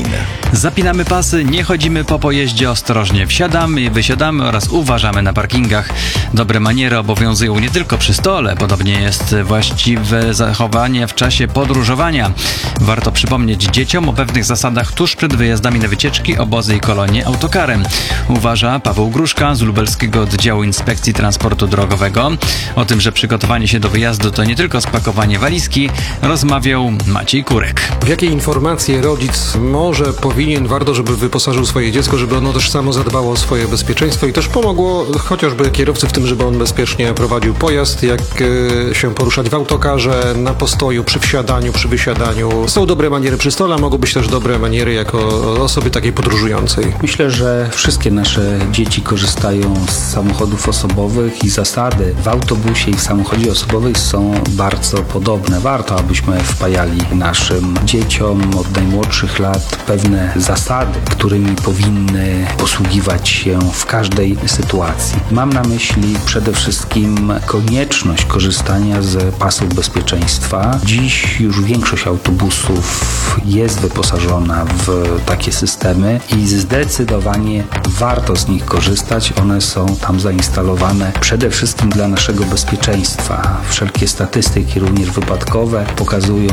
Zapinamy pasy, nie chodzimy po pojeździe, ostrożnie wsiadamy i wysiadamy oraz uważamy na parkingach. Dobre maniery obowiązują nie tylko przy stole, podobnie jest właściwe zachowanie w czasie podróżowania. Warto przypomnieć dzieciom o pewnych zasadach tuż przed wyjazdami na wycieczki, obozy i kolonie autokarem. Uważa Paweł Gruszka z Lubelskiego Oddziału Inspekcji Transportu Drogowego. O tym, że przygotowanie się do wyjazdu to nie tylko spakowanie walizki, rozmawiał Maciej Kurek. W jakie informacje rodzic może, powinien, warto, żeby wyposażył swoje dziecko, żeby ono też samo zadbało o swoje bezpieczeństwo i też pomogło chociażby kierowcy w tym, żeby on bezpiecznie prowadził pojazd, jak y, się poruszać w autokarze, na postoju, przy wsiadaniu, przy wysiadaniu. Są dobre maniery przy stole, a mogą być też dobre maniery jako osoby takiej podróżującej. Myślę, że wszystkie nasze dzieci korzystają z samochodów osobowych i zasady w autobusie i w samochodzie osobowym są bardzo podobne. Warto, abyśmy wpajali naszym dzieciom od najmłodszych lat pewne zasady, którymi powinny posługiwać się w każdej sytuacji. Mam na myśli przede wszystkim konieczność korzystania z pasów bezpieczeństwa. Dziś już większość autobusów jest wyposażona w takie systemy i zdecydowanie warto z nich korzystać. One są tam zainstalowane przede wszystkim dla naszego bezpieczeństwa. Wszelkie statystyki, również wypadkowe, pokazują,